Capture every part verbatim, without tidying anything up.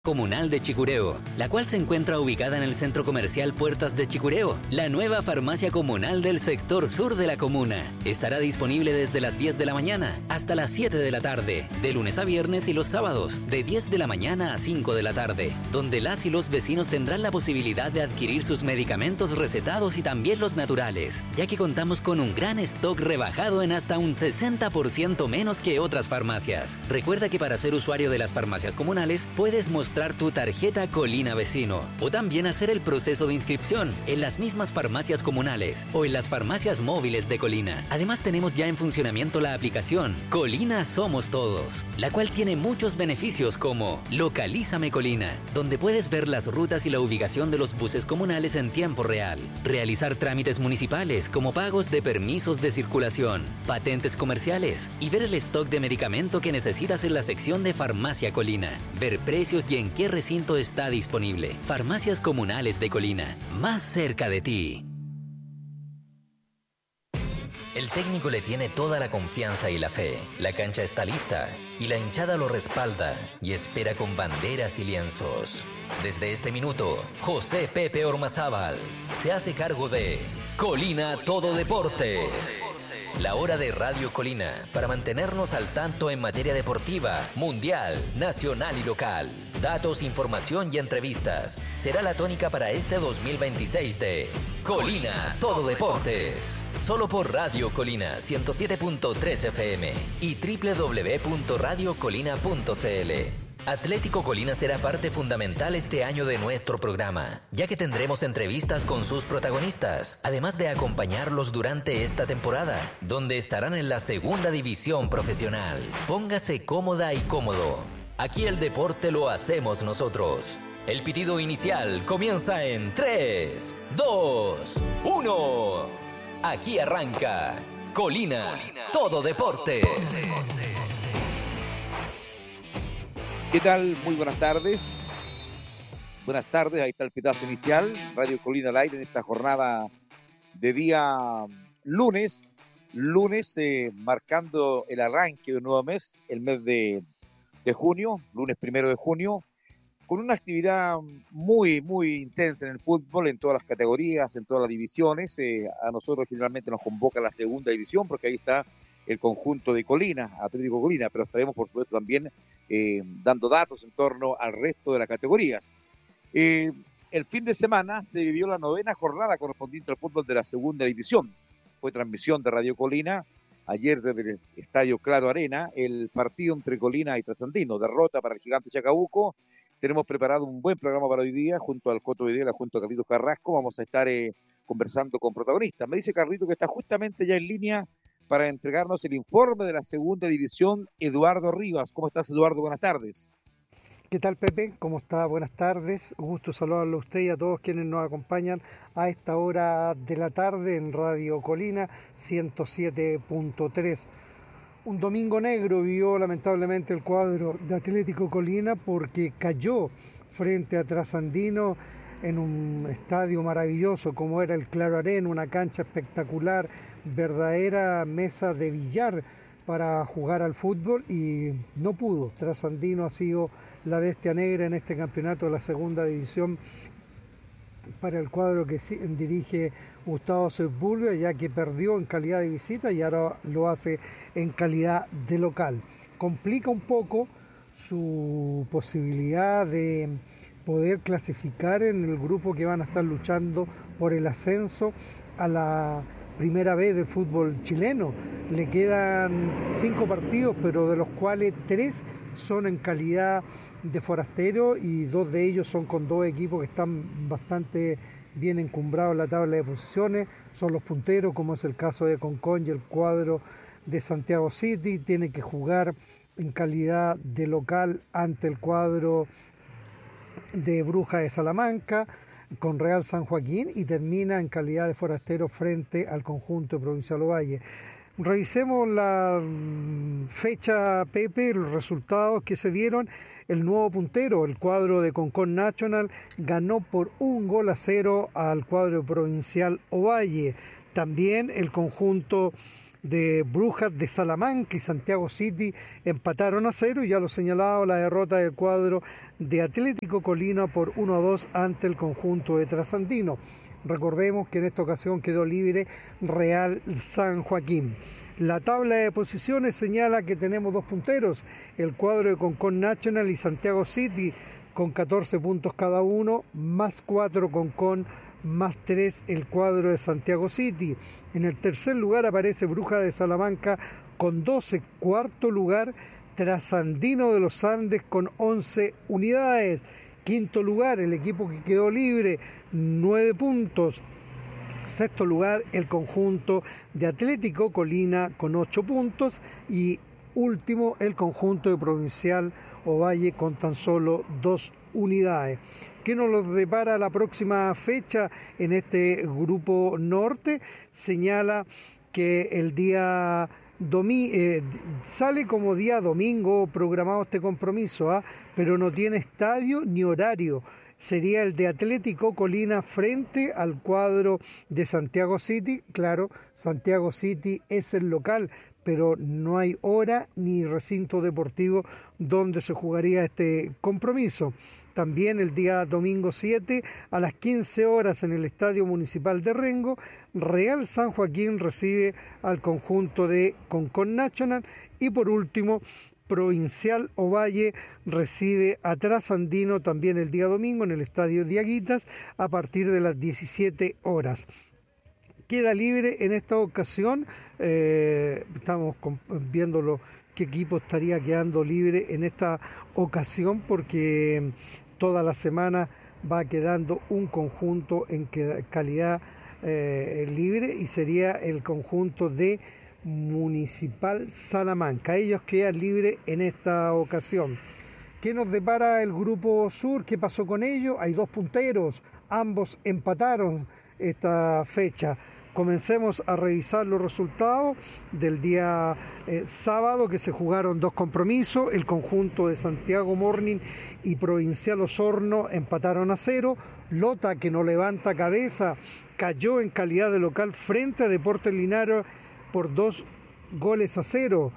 Comunal de Chicureo, la cual se encuentra ubicada en el Centro Comercial Puertas de Chicureo, la nueva farmacia comunal del sector sur de la comuna. Estará disponible desde las diez de la mañana hasta las siete de la tarde, de lunes a viernes y los sábados, de diez de la mañana a cinco de la tarde, donde las y los vecinos tendrán la posibilidad de adquirir sus medicamentos recetados y también los naturales, ya que contamos con un gran stock rebajado en hasta un sesenta por ciento menos que otras farmacias. Recuerda que para ser usuario de las farmacias comunales, puedes mostrar tu tarjeta Colina Vecino o también hacer el proceso de inscripción en las mismas farmacias comunales o en las farmacias móviles de Colina. Además, tenemos ya en funcionamiento la aplicación Colina Somos Todos, la cual tiene muchos beneficios como Localízame Colina, donde puedes ver las rutas y la ubicación de los buses comunales en tiempo real, realizar trámites municipales como pagos de permisos de circulación, patentes comerciales y ver el stock de medicamento que necesitas en la sección de Farmacia Colina, ver precios y en qué recinto está disponible. Farmacias Comunales de Colina, más cerca de ti. El técnico le tiene toda la confianza y la fe. La cancha está lista y la hinchada lo respalda y espera con banderas y lienzos. Desde este minuto, José Pepe Ormazábal se hace cargo de Colina Todo Deportes. La hora de Radio Colina para mantenernos al tanto en materia deportiva, mundial, nacional y local. Datos, información y entrevistas. Será la tónica para este dos mil veintiséis de Colina Todo Deportes. Solo por Radio Colina ciento siete punto tres F M y doble u doble u doble u punto radio colina punto c l. Atlético Colina será parte fundamental este año de nuestro programa, ya que tendremos entrevistas con sus protagonistas, además de acompañarlos durante esta temporada, donde estarán en la segunda división profesional. Póngase cómoda y cómodo. Aquí el deporte lo hacemos nosotros. El pitido inicial comienza en tres, dos, uno. Aquí arranca Colina, Todo Deportes. ¿Qué tal? Muy buenas tardes. Buenas tardes, ahí está el pitazo inicial. Radio Colina al aire en esta jornada de día lunes. Lunes eh, marcando el arranque de un nuevo mes, el mes de, de junio, lunes primero de junio, con una actividad muy, muy intensa en el fútbol, en todas las categorías, en todas las divisiones. Eh, a nosotros generalmente nos convoca la segunda división, porque ahí está el conjunto de Colina, Atlético Colina, pero estaremos por supuesto también eh, dando datos en torno al resto de las categorías. Eh, el fin de semana se vivió la novena jornada correspondiente al fútbol de la segunda división. Fue transmisión de Radio Colina, ayer desde el Estadio Claro Arena, el partido entre Colina y Trasandino, derrota para el gigante Chacabuco. Tenemos preparado un buen programa para hoy día, junto al Coto Videla, junto a Carlitos Carrasco, vamos a estar eh, conversando con protagonistas. Me dice Carlito que está justamente ya en línea para entregarnos el informe de la segunda división, Eduardo Rivas. ¿Cómo estás, Eduardo? Buenas tardes. ¿Qué tal, Pepe? ¿Cómo está? Buenas tardes. Un gusto saludarlo a usted y a todos quienes nos acompañan a esta hora de la tarde en Radio Colina ciento siete punto tres. Un domingo negro vivió lamentablemente el cuadro de Atlético Colina porque cayó frente a Trasandino en un estadio maravilloso como era el Claro Arena, una cancha espectacular, verdadera mesa de billar para jugar al fútbol, y no pudo. Trasandino ha sido la bestia negra en este campeonato de la segunda división para el cuadro que dirige Gustavo Sepúlveda, ya que perdió en calidad de visita y ahora lo hace en calidad de local. Complica un poco su posibilidad de poder clasificar en el grupo que van a estar luchando por el ascenso a la primera vez del fútbol chileno. Le quedan cinco partidos, pero de los cuales tres son en calidad de forastero y dos de ellos son con dos equipos que están bastante bien encumbrados en la tabla de posiciones. Son los punteros, como es el caso de Concón y el cuadro de Santiago City. Tiene que jugar en calidad de local ante el cuadro de Bruja de Salamanca con Real San Joaquín y termina en calidad de forastero frente al conjunto de Provincial Ovalle. Revisemos la fecha, Pepe, los resultados que se dieron. El nuevo puntero, el cuadro de Concón National, ganó por un gol a cero al cuadro Provincial Ovalle. También el conjunto de Brujas de Salamanca y Santiago City empataron a cero, y ya lo señalado, la derrota del cuadro de Atlético Colina por uno a dos ante el conjunto de Trasandino. Recordemos que en esta ocasión quedó libre Real San Joaquín. La tabla de posiciones señala que tenemos dos punteros, el cuadro de Concón Nacional y Santiago City, con catorce puntos cada uno, más cuatro Concón, más tres el cuadro de Santiago City. En el tercer lugar aparece Brujas de Salamanca con doce, cuarto lugar Trasandino de los Andes con once unidades, quinto lugar el equipo que quedó libre, nueve puntos. Sexto lugar el conjunto de Atlético Colina con ocho puntos, y último el conjunto de Provincial Ovalle con tan solo dos unidades. ¿Qué nos los depara la próxima fecha en este grupo norte? Señala que el día domingo eh, sale como día domingo programado este compromiso, ¿eh? pero no tiene estadio ni horario. Sería el de Atlético Colina frente al cuadro de Santiago City. Claro, Santiago City es el local, pero no hay hora ni recinto deportivo donde se jugaría este compromiso. También el día domingo siete a las quince horas en el Estadio Municipal de Rengo, Real San Joaquín recibe al conjunto de Concón Nacional, y por último Provincial Ovalle recibe a Trasandino también el día domingo en el Estadio Diaguitas a partir de las diecisiete horas. Queda libre en esta ocasión, eh, estamos viéndolo qué equipo estaría quedando libre en esta ocasión, porque toda la semana va quedando un conjunto en calidad eh, libre, y sería el conjunto de Municipal Salamanca. Ellos quedan libres en esta ocasión. ¿Qué nos depara el grupo sur? ¿Qué pasó con ellos? Hay dos punteros, ambos empataron esta fecha. Comencemos a revisar los resultados del día eh, sábado, que se jugaron dos compromisos. El conjunto de Santiago Morning y Provincial Osorno empataron a cero. Lota, que no levanta cabeza, cayó en calidad de local frente a Deportes Linares por dos goles a cero.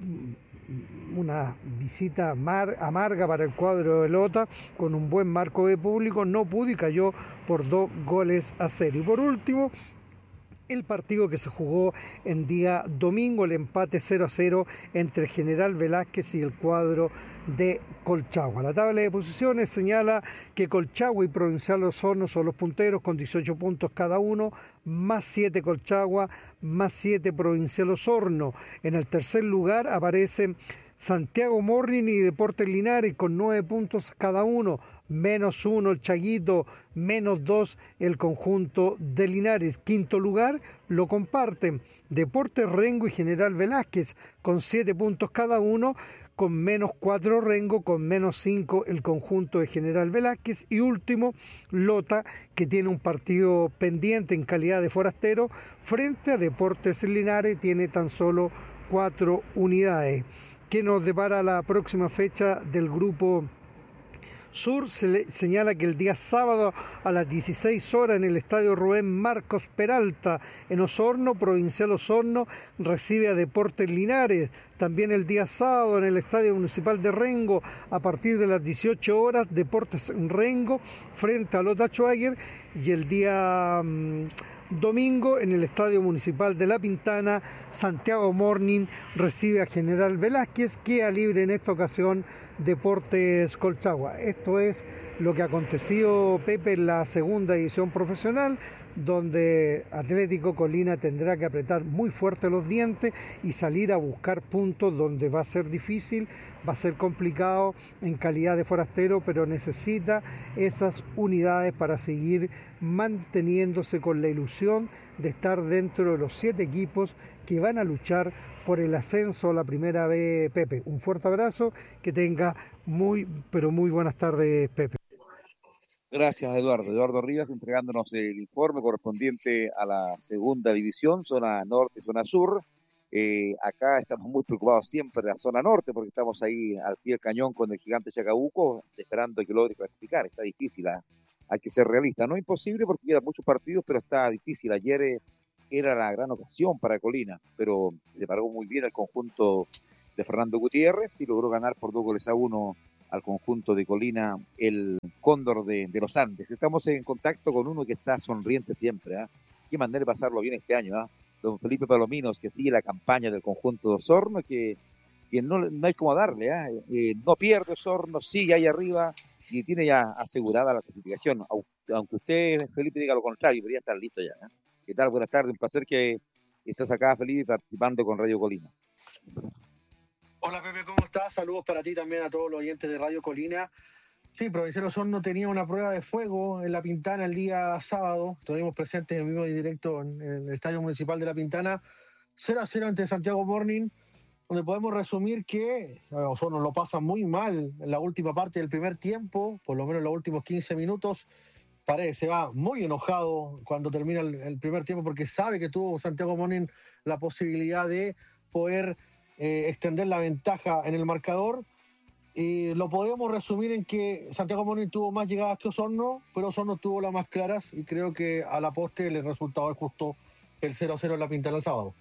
Una visita mar, amarga para el cuadro de Lota, con un buen marco de público, no pudo y cayó por dos goles a cero. Y por último, el partido que se jugó en día domingo, el empate cero a cero entre General Velázquez y el cuadro de Colchagua. La tabla de posiciones señala que Colchagua y Provincial Osorno son los punteros con dieciocho puntos cada uno, más siete Colchagua, más siete Provincial Osorno. En el tercer lugar aparecen Santiago Morning y Deportes Linares con nueve puntos cada uno, menos uno el Chaguito, menos dos el conjunto de Linares. Quinto lugar lo comparten Deportes Rengo y General Velázquez con siete puntos cada uno, con menos cuatro Rengo, con menos cinco el conjunto de General Velázquez, y último Lota, que tiene un partido pendiente en calidad de forastero frente a Deportes Linares, tiene tan solo cuatro unidades. ¿Qué nos depara la próxima fecha del grupo sur? Se le señala que el día sábado a las dieciséis horas en el Estadio Rubén Marcos Peralta en Osorno, Provincial Osorno recibe a Deportes Linares. También el día sábado en el Estadio Municipal de Rengo a partir de las dieciocho horas, Deportes Rengo frente a Lota Schwager, y el día mmm, domingo en el Estadio Municipal de La Pintana, Santiago Morning recibe a General Velázquez. Queda libre en esta ocasión Deportes Colchagua. Esto es lo que ha acontecido, Pepe, en la segunda división profesional, donde Atlético Colina tendrá que apretar muy fuerte los dientes y salir a buscar puntos donde va a ser difícil, va a ser complicado en calidad de forastero, pero necesita esas unidades para seguir manteniéndose con la ilusión de estar dentro de los siete equipos que van a luchar por el ascenso a la primera B, Pepe. Un fuerte abrazo, que tenga muy, pero muy buenas tardes, Pepe. Gracias, Eduardo. Eduardo Rivas entregándonos el informe correspondiente a la segunda división, zona norte y zona sur. Eh, acá estamos muy preocupados siempre de la zona norte, porque estamos ahí al pie del cañón con el gigante Chacabuco, esperando que logre clasificar. Está difícil, ¿eh? Hay que ser realista. No imposible porque quedan muchos partidos, pero está difícil. Ayer eh, era la gran ocasión para Colina, pero le paró muy bien al conjunto de Fernando Gutiérrez y logró ganar por dos goles a uno al conjunto de Colina, el Cóndor de, de los Andes. Estamos en contacto con uno que está sonriente siempre, ¿eh? Qué manera de pasarlo bien este año, ¿eh? Don Felipe Palominos, que sigue la campaña del conjunto de Osorno, que, que no, no hay como darle, ¿eh? Eh, no pierde Osorno, sigue ahí arriba y tiene ya asegurada la clasificación, aunque usted, Felipe, diga lo contrario, pero ya está listo ya, ¿eh? ¿Qué tal? Buenas tardes, un placer que estás acá, Felipe, participando con Radio Colina. Hola Pepe, ¿cómo estás? Saludos para ti también a todos los oyentes de Radio Colina. Sí, Provincial Osorno tenía una prueba de fuego en La Pintana el día sábado. Estuvimos presentes en vivo y directo en, en el Estadio Municipal de La Pintana. cero a cero ante Santiago Morning, donde podemos resumir que Osorno lo pasa muy mal en la última parte del primer tiempo, por lo menos en los últimos quince minutos. Paredes se va muy enojado cuando termina el, el primer tiempo porque sabe que tuvo Santiago Morning la posibilidad de poder eh, extender la ventaja en el marcador. Y lo podríamos resumir en que Santiago Morning tuvo más llegadas que Osorno, pero Osorno tuvo las más claras y creo que a la postre el resultado es justo el cero a cero en La Pintana el sábado.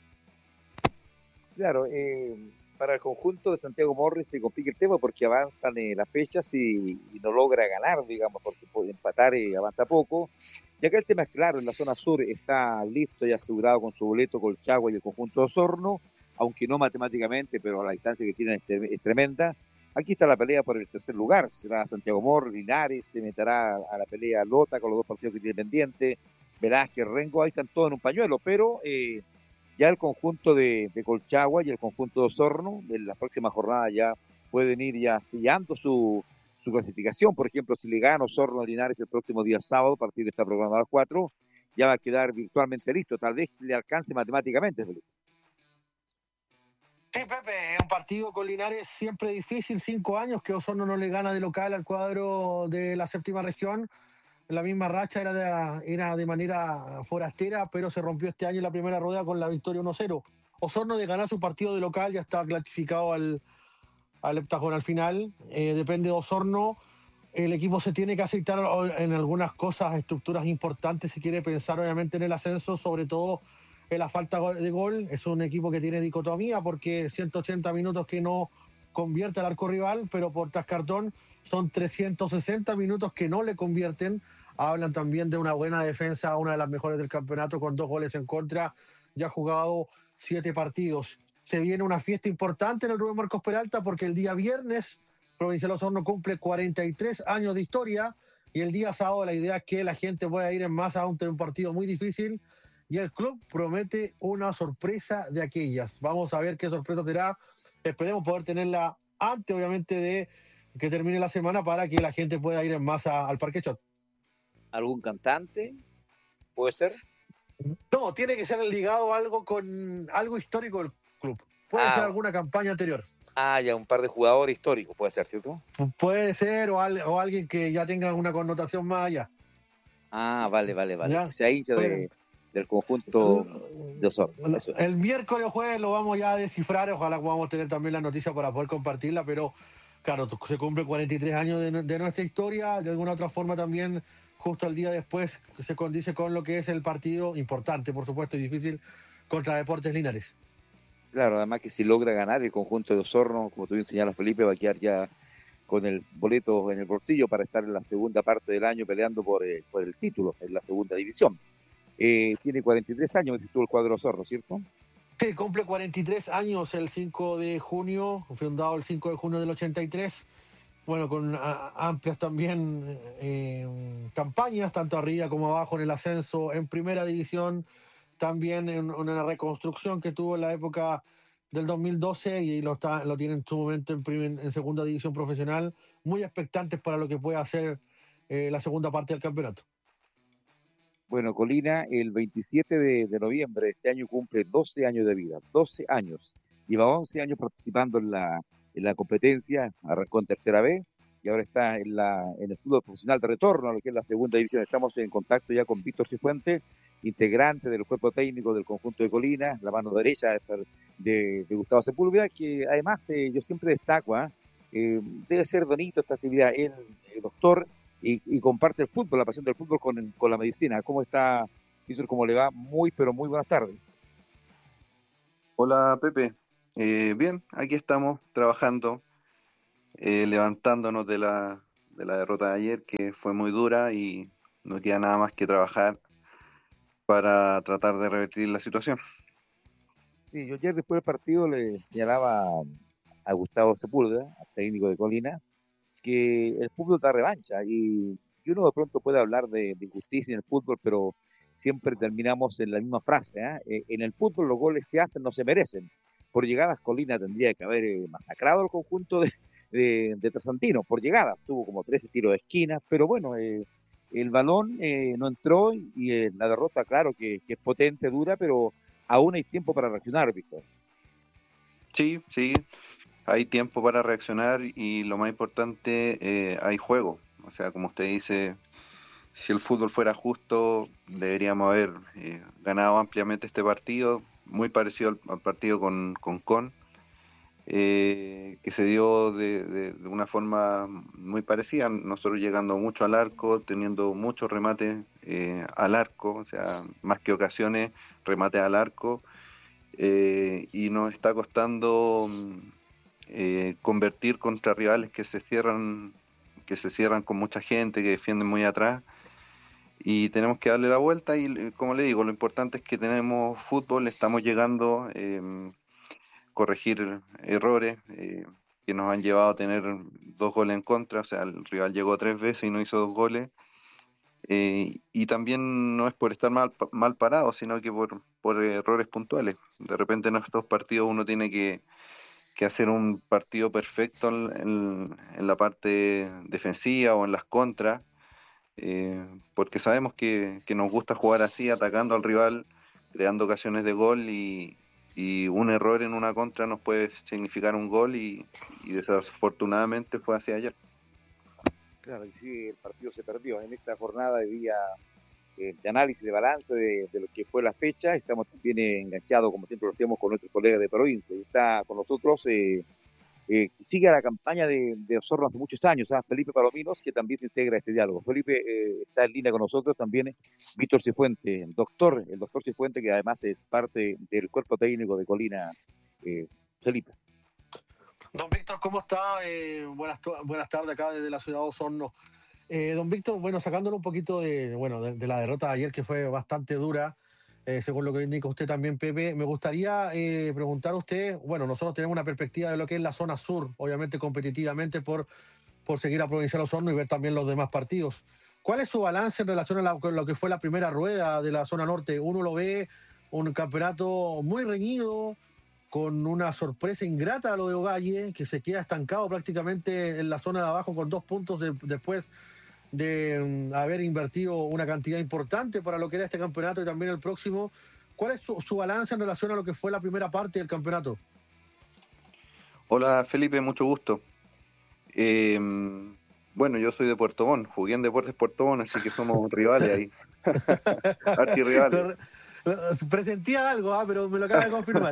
Claro, eh, para el conjunto de Santiago Morris se complica el tema porque avanzan eh, las fechas y, y no logra ganar, digamos, porque puede empatar y avanza poco. Y acá el tema es claro, en la zona sur está listo y asegurado con su boleto Colchagua y el conjunto de Osorno, aunque no matemáticamente, pero la distancia que tienen es, es tremenda. Aquí está la pelea por el tercer lugar, será Santiago Morris, Linares, se meterá a la pelea Lota con los dos partidos que tiene pendiente, Velázquez, Rengo, ahí están todos en un pañuelo, pero... Eh, ya el conjunto de, de Colchagua y el conjunto de Osorno, en la próxima jornada ya pueden ir ya sellando su, su clasificación. Por ejemplo, si le gana Osorno a Linares el próximo día sábado, a partir de esta programado a las cuatro, ya va a quedar virtualmente listo. Tal vez le alcance matemáticamente, Felipe. Sí, Pepe, es un partido con Linares siempre difícil, cinco años que Osorno no le gana de local al cuadro de la séptima región. La misma racha era de, era de manera forastera, pero se rompió este año en la primera rueda con la victoria uno cero. Osorno de ganar su partido de local ya está clasificado al, al heptagonal final. Eh, depende de Osorno. El equipo se tiene que aceitar en algunas cosas, estructuras importantes, si quiere pensar obviamente en el ascenso, sobre todo en la falta de gol. Es un equipo que tiene dicotomía porque ciento ochenta minutos que no convierte al arco rival, pero por tras cartón son trescientos sesenta minutos que no le convierten. Hablan también de una buena defensa, una de las mejores del campeonato, con dos goles en contra. Ya ha jugado siete partidos. Se viene una fiesta importante en el Rubén Marcos Peralta porque el día viernes Provincial Osorno cumple cuarenta y tres años de historia y el día sábado la idea es que la gente pueda ir en masa ante un partido muy difícil y el club promete una sorpresa de aquellas. Vamos a ver qué sorpresa será. Esperemos poder tenerla antes, obviamente, de que termine la semana para que la gente pueda ir en masa al Parque Chot. ¿Algún cantante? ¿Puede ser? No, tiene que ser ligado a algo con algo histórico del club. Puede ah, ser alguna campaña anterior. Ah, ya un par de jugadores históricos, puede ser, ¿cierto? Puede ser, o, al, o alguien que ya tenga una connotación más allá. Ah, vale, vale, vale. Ya, se ha hincha de, del conjunto de Osorno. El miércoles o jueves lo vamos ya a descifrar, ojalá podamos tener también la noticia para poder compartirla, pero claro, se cumple cuarenta y tres años de, de nuestra historia, de alguna otra forma también justo el día después se condice con lo que es el partido importante, por supuesto, y difícil contra Deportes Linares. Claro, además que si logra ganar el conjunto de Osorno, como tú bien señalas, Felipe, va a quedar ya con el boleto en el bolsillo para estar en la segunda parte del año peleando por, eh, por el título en la segunda división. Eh, tiene cuarenta y tres años, me el cuadro Osorno, ¿cierto? Sí, cumple cuarenta y tres años el cinco de junio, fundado el cinco de junio del ochenta y tres. Bueno, con a, amplias también eh, campañas, tanto arriba como abajo en el ascenso, en primera división, también en una reconstrucción que tuvo en la época del dos mil doce y lo, está, lo tiene en su momento en, primer, en segunda división profesional, muy expectantes para lo que pueda hacer eh, la segunda parte del campeonato. Bueno, Colina, el veintisiete de, de noviembre de este año cumple doce años de vida, doce años. Lleva once años participando en la, en la competencia, arrancó en tercera B y ahora está en, la, en el fútbol profesional de retorno, a lo que es la segunda división. Estamos en contacto ya con Víctor Cifuentes, integrante del cuerpo técnico del conjunto de Colina, la mano derecha de, de Gustavo Sepúlveda, que además eh, yo siempre destaco, ¿eh? Eh, debe ser bonito esta actividad. El, el doctor y, y comparte el fútbol, la pasión del fútbol con, con la medicina. ¿Cómo está Víctor, ¿cómo le va? Muy, pero muy buenas tardes. Hola Pepe, Eh, bien, aquí estamos trabajando, eh, levantándonos de la, de la derrota de ayer, que fue muy dura y no queda nada más que trabajar para tratar de revertir la situación. Sí, yo ayer después del partido le señalaba a Gustavo Sepúlveda, al técnico de Colina, que el fútbol da revancha y, y uno de pronto puede hablar de, de justicia en el fútbol, pero siempre terminamos en la misma frase, ¿eh? Eh, En el fútbol los goles se hacen, no se merecen. Por llegadas, Colina tendría que haber eh, masacrado al conjunto de, de, de Trasantino. Por llegadas, tuvo como trece tiros de esquina, pero bueno, eh, el balón eh, no entró y eh, la derrota, claro, que, que es potente, dura, pero aún hay tiempo para reaccionar, Víctor. Sí, sí, hay tiempo para reaccionar y lo más importante, eh, hay juego. O sea, como usted dice, si el fútbol fuera justo, deberíamos haber eh, ganado ampliamente este partido, muy parecido al, al partido con con. Con. eh, que se dio de, de- de una forma muy parecida, nosotros llegando mucho al arco, teniendo muchos remates eh, al arco, o sea, más que ocasiones, remate al arco, eh, y nos está costando mm, eh, convertir contra rivales que se cierran, que se cierran con mucha gente, que defienden muy atrás. Y tenemos que darle la vuelta y, eh, como le digo, lo importante es que tenemos fútbol, estamos llegando, eh, corregir errores eh, que nos han llevado a tener dos goles en contra, o sea, el rival llegó tres veces y no hizo dos goles, eh, y también no es por estar mal, mal parado, sino que por, por errores puntuales. De repente en estos partidos uno tiene que, que hacer un partido perfecto en, en- en la parte defensiva o en las contras, eh, porque sabemos que, que nos gusta jugar así, atacando al rival, creando ocasiones de gol y, y un error en una contra nos puede significar un gol y, y desafortunadamente fue así ayer. Claro, y sí, el partido se perdió. En esta jornada de día eh, de análisis, de balance de, de lo que fue la fecha, estamos también eh, enganchados, como siempre lo hacemos, con nuestros colegas de provincia. Y está con nosotros, eh, eh, que sigue la campaña de, de Osorno hace muchos años, ¿ah? Felipe Palominos, que también se integra a este diálogo. Felipe eh, está en línea con nosotros también, eh, Víctor Cifuente, el doctor, el doctor Cifuente, que además es parte del cuerpo técnico de Colina. eh, Felipe. Don Víctor, ¿cómo está? Eh, buenas, buenas tardes acá desde la ciudad de Osorno. Eh, don Víctor, bueno, sacándole un poquito de, bueno, de, de la derrota de ayer, que fue bastante dura, eh, según lo que indica usted también, Pepe, me gustaría eh, preguntar a usted, bueno, nosotros tenemos una perspectiva de lo que es la zona sur, obviamente competitivamente por, por seguir a Provincial Osorno y ver también los demás partidos. ¿Cuál es su balance en relación a la, con lo que fue la primera rueda de la zona norte? Uno lo ve un campeonato muy reñido, con una sorpresa ingrata a lo de Ovalle, que se queda estancado prácticamente en la zona de abajo con dos puntos de, después de um, haber invertido una cantidad importante para lo que era este campeonato y también el próximo. ¿Cuál es su, su balance en relación a lo que fue la primera parte del campeonato? Hola Felipe, mucho gusto. Eh, bueno, yo soy de Puerto Montt, jugué en Deportes Puerto Montt, así que somos rivales ahí, archirrivales. Presentía algo, ¿eh? Pero me lo acaba de confirmar.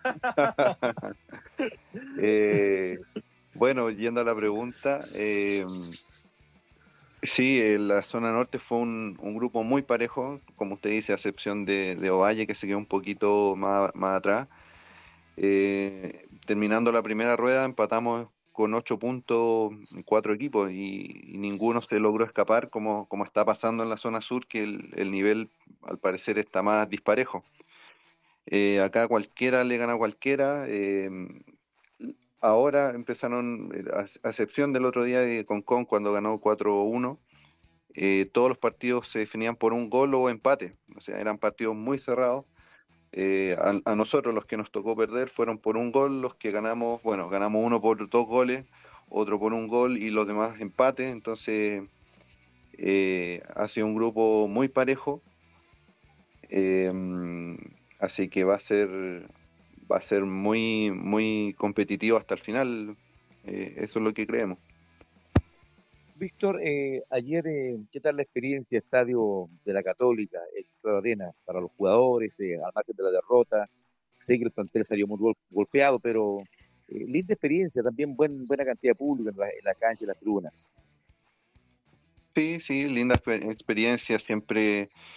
eh, bueno, yendo a la pregunta, eh, sí, eh, la zona norte fue un, un grupo muy parejo, como usted dice, a excepción de, de Ovalle, que se quedó un poquito más, más atrás. Eh, terminando la primera rueda, empatamos con ocho puntos cuatro equipos y, y ninguno se logró escapar, como, como está pasando en la zona sur, que el, el nivel al parecer está más disparejo. Eh, acá cualquiera le gana a cualquiera. Eh, ahora empezaron, eh, a, a excepción del otro día de Concón, cuando ganó cuatro uno, eh, todos los partidos se definían por un gol o empate. O sea, eran partidos muy cerrados. Eh, a, a nosotros los que nos tocó perder fueron por un gol, los que ganamos, bueno, ganamos uno por dos goles, otro por un gol y los demás empate. Entonces, eh, ha sido un grupo muy parejo. Eh, así que va a ser, va a ser muy, muy competitivo hasta el final. Eh, eso es lo que creemos. Víctor, eh, ayer, eh, ¿qué tal la experiencia estadio de la Católica, el Estadio Arena, para los jugadores, eh, al margen de la derrota? Sé que el plantel salió muy gol- golpeado, pero eh, linda experiencia, también buen, buena cantidad de público en la, en la cancha y las tribunas. Sí, sí, linda exper- experiencia. Siempre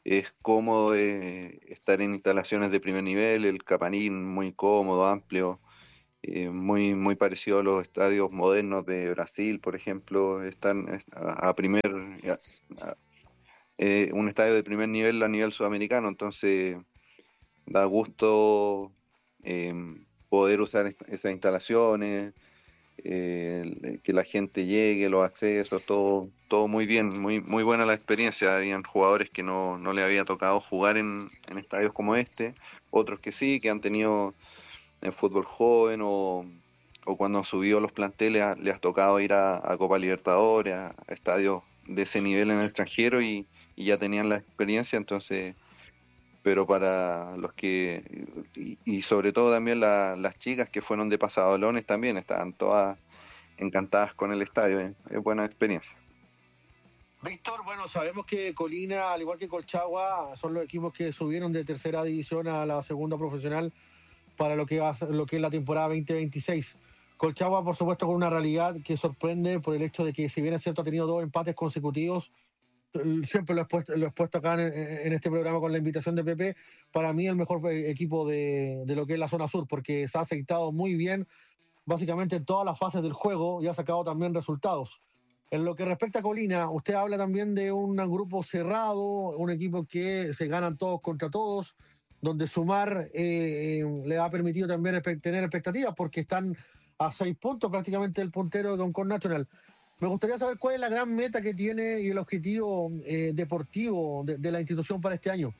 es cómodo eh, estar en instalaciones de primer nivel, el camarín muy cómodo, amplio, eh, muy, muy parecido a los estadios modernos de Brasil, por ejemplo, están a, a primer, a, a, eh, un estadio de primer nivel a nivel sudamericano, entonces da gusto eh, poder usar est- esas instalaciones, eh, que la gente llegue, los accesos, todo, todo muy bien, muy, muy buena la experiencia. Habían jugadores que no, no le había tocado jugar en, en estadios como este, otros que sí, que han tenido en fútbol joven o, o cuando han subido los planteles a- les ha tocado ir a, a Copa Libertadores, a, a estadios de ese nivel en el extranjero y, y ya tenían la experiencia, entonces, pero para los que, y, y sobre todo también la- las chicas que fueron de Pasadolones también estaban todas encantadas con el estadio, ¿eh? Es buena experiencia. Víctor, bueno, sabemos que Colina, al igual que Colchagua, son los equipos que subieron de tercera división a la segunda profesional para lo que va a ser, lo que es la temporada veinte veintiséis. Colchagua, por supuesto, con una realidad que sorprende por el hecho de que, si bien es cierto, ha tenido dos empates consecutivos, siempre lo he puesto, lo he puesto acá en, en este programa con la invitación de Pepe, para mí el mejor equipo de, de lo que es la zona sur, porque se ha aceitado muy bien básicamente en todas las fases del juego y ha sacado también resultados. En lo que respecta a Colina, usted habla también de un grupo cerrado, un equipo que se ganan todos contra todos, donde sumar eh, le ha permitido también espe- tener expectativas porque están a seis puntos prácticamente del puntero de Concón Nacional. Me gustaría saber cuál es la gran meta que tiene y el objetivo eh, deportivo de, de la institución para este año.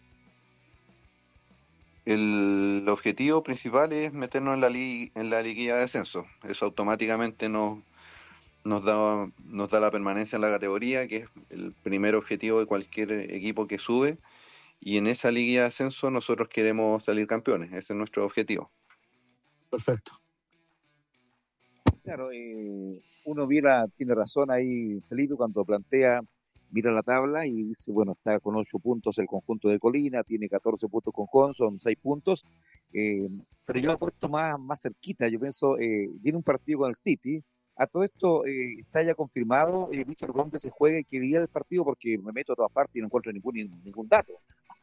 El objetivo principal es meternos en la, li- en la liguilla de descenso. Eso automáticamente nos, nos da, nos da la permanencia en la categoría, que es el primer objetivo de cualquier equipo que sube. Y en esa liguilla de ascenso nosotros queremos salir campeones. Ese es nuestro objetivo. Perfecto. Claro, eh, uno mira, tiene razón ahí Felipe cuando plantea, mira la tabla y dice, bueno, está con ocho puntos el conjunto de Colina, tiene catorce puntos con Con, son seis puntos, eh, pero yo lo he puesto más, más cerquita, yo pienso, eh, viene un partido con el City, a todo esto eh, está ya confirmado, he visto dónde se juega y qué día del partido, porque me meto a todas partes y no encuentro ningún, ningún dato.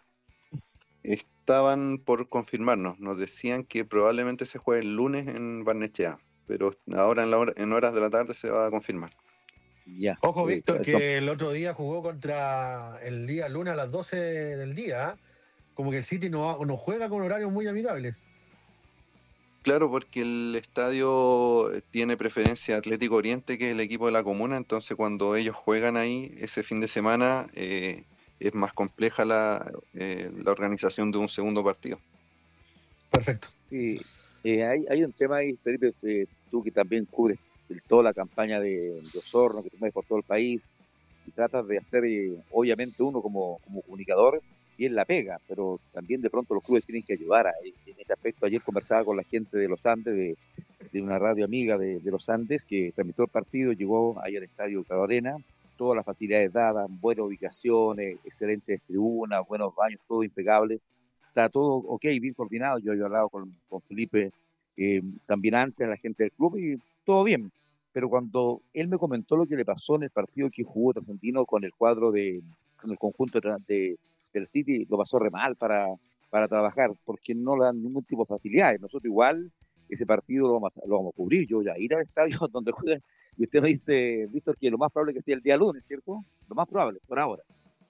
Estaban por confirmarnos. Nos decían que probablemente se juegue el lunes en Barnechea, pero ahora en, la hora- en horas de la tarde se va a confirmar. Ya. Ojo, eh, Víctor, esto- que el otro día jugó contra el día lunes a las doce del día. ¿eh? Como que el City no, no juega con horarios muy amigables. Claro, porque el estadio tiene preferencia Atlético Oriente, que es el equipo de la comuna, entonces cuando ellos juegan ahí ese fin de semana eh, es más compleja la, eh, la organización de un segundo partido. Perfecto. Sí, eh, hay, hay un tema ahí, Felipe, eh, tú que también cubres el- toda la campaña de, de Osorno, que tú mueves por todo el país, y tratas de hacer, eh, obviamente uno como, como comunicador, bien la pega, pero también de pronto los clubes tienen que ayudar a- en ese aspecto. Ayer conversaba con la gente de los Andes, de, de una radio amiga de, de los Andes, que transmitió el partido, llegó ahí al estadio Cadorena, todas las facilidades dadas, buenas ubicaciones, excelentes tribunas, buenos baños, todo impecable, está todo ok, bien coordinado. Yo he hablado con, con Felipe eh, también antes, la gente del club, y todo bien. Pero cuando él me comentó lo que le pasó en el partido que jugó Trasandino con el cuadro de, con el conjunto de, de, del City, lo pasó re mal para, para trabajar, porque no le dan ningún tipo de facilidades. Nosotros igual, ese partido lo vamos a, lo vamos a cubrir. Yo ya ir al estadio donde juegan, y usted me dice, Víctor, que lo más probable es que sea el día lunes, ¿cierto? Lo más probable, por ahora.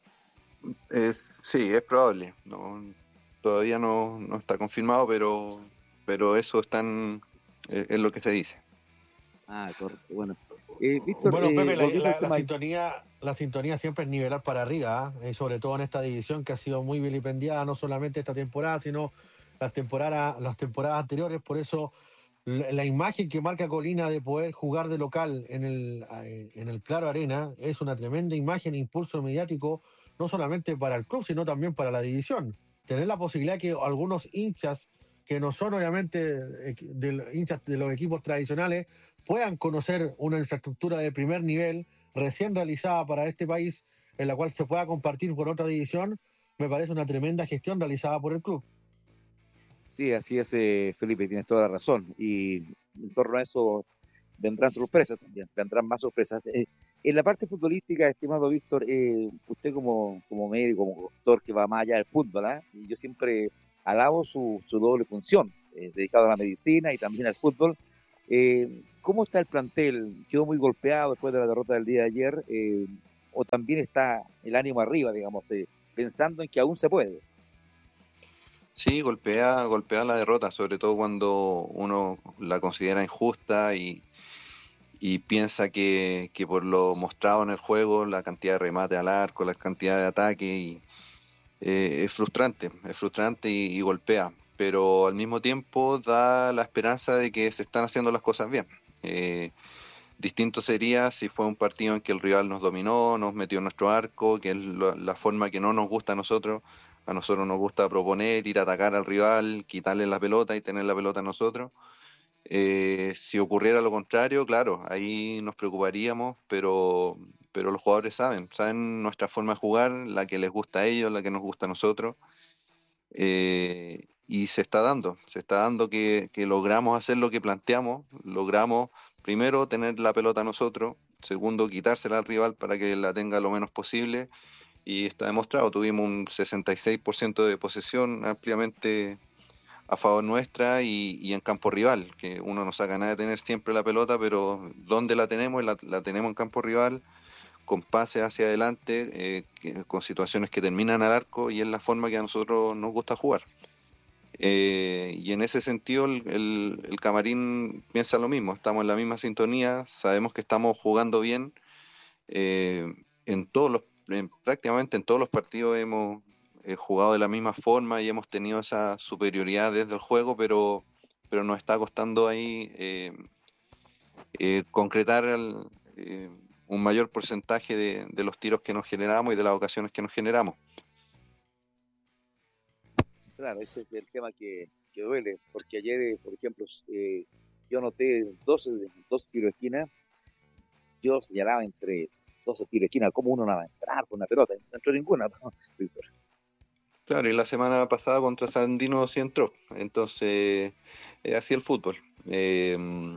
Es, sí, es probable. No, todavía no, no está confirmado, pero, pero eso están, eh, es lo que se dice. Ah, correcto. Bueno, eh, Víctor, Bueno, eh, Pepe, la, volviendo al la, la tema. sintonía, la sintonía siempre es nivelar para arriba, ¿eh? Y sobre todo en esta división que ha sido muy vilipendiada, no solamente esta temporada, sino las temporadas, las temporadas anteriores. Por eso la, la imagen que marca Colina de poder jugar de local en el, eh, en el Claro Arena es una tremenda imagen e impulso mediático, no solamente para el club, sino también para la división. Tener la posibilidad que algunos hinchas, que no son obviamente eh, de, hinchas de los equipos tradicionales, puedan conocer una infraestructura de primer nivel recién realizada para este país, en la cual se pueda compartir con otra división, me parece una tremenda gestión realizada por el club. Sí, así es, eh, Felipe, tienes toda la razón. Y en torno a eso vendrán sorpresas también, vendrán más sorpresas. Eh, En la parte futbolística, estimado Víctor, eh, usted como, como médico, como doctor que va más allá del fútbol, ¿ah? Y yo siempre alabo su, su doble función, eh, dedicado a la medicina y también al fútbol. Eh, ¿Cómo está el plantel? ¿Quedó muy golpeado después de la derrota del día de ayer? Eh, ¿O también está el ánimo arriba, digamos, eh, pensando en que aún se puede? Sí, golpea, golpea la derrota, sobre todo cuando uno la considera injusta y, y piensa que, que por lo mostrado en el juego, la cantidad de remate al arco, la cantidad de ataque, y, eh, es frustrante, es frustrante y, y golpea, pero al mismo tiempo da la esperanza de que se están haciendo las cosas bien. Eh, distinto sería si fue un partido en que el rival nos dominó, nos metió en nuestro arco, que es la, la forma que no nos gusta a nosotros. A nosotros nos gusta proponer, ir a atacar al rival, quitarle la pelota y tener la pelota a nosotros. Eh, si ocurriera lo contrario, claro, ahí nos preocuparíamos, pero, pero los jugadores saben, saben nuestra forma de jugar, la que les gusta a ellos, la que nos gusta a nosotros, eh, y se está dando, se está dando que, que logramos hacer lo que planteamos, logramos primero tener la pelota a nosotros, segundo quitársela al rival para que la tenga lo menos posible, y está demostrado, tuvimos un sesenta y seis por ciento de posesión ampliamente a favor nuestra y, y en campo rival, que uno no saca nada de tener siempre la pelota, pero ¿dónde la tenemos? La, la tenemos en campo rival, con pases hacia adelante, eh, que, con situaciones que terminan al arco, y es la forma que a nosotros nos gusta jugar. Eh, y en ese sentido el, el, el camarín piensa lo mismo, estamos en la misma sintonía, sabemos que estamos jugando bien, eh, en todos los, en, prácticamente en todos los partidos hemos eh, jugado de la misma forma y hemos tenido esa superioridad desde el juego, pero, pero nos está costando ahí eh, eh, concretar el, eh, un mayor porcentaje de, de los tiros que nos generamos y de las ocasiones que nos generamos. Claro, ese es el tema que, que duele, porque ayer, por ejemplo, eh, yo noté doce, doce tiros de esquina, yo señalaba entre doce tiros de esquina, ¿cómo uno no va a entrar con una pelota? No entró ninguna, ¿no, Víctor? Claro, y la semana pasada contra Sandino sí entró, entonces eh, así el fútbol. Eh,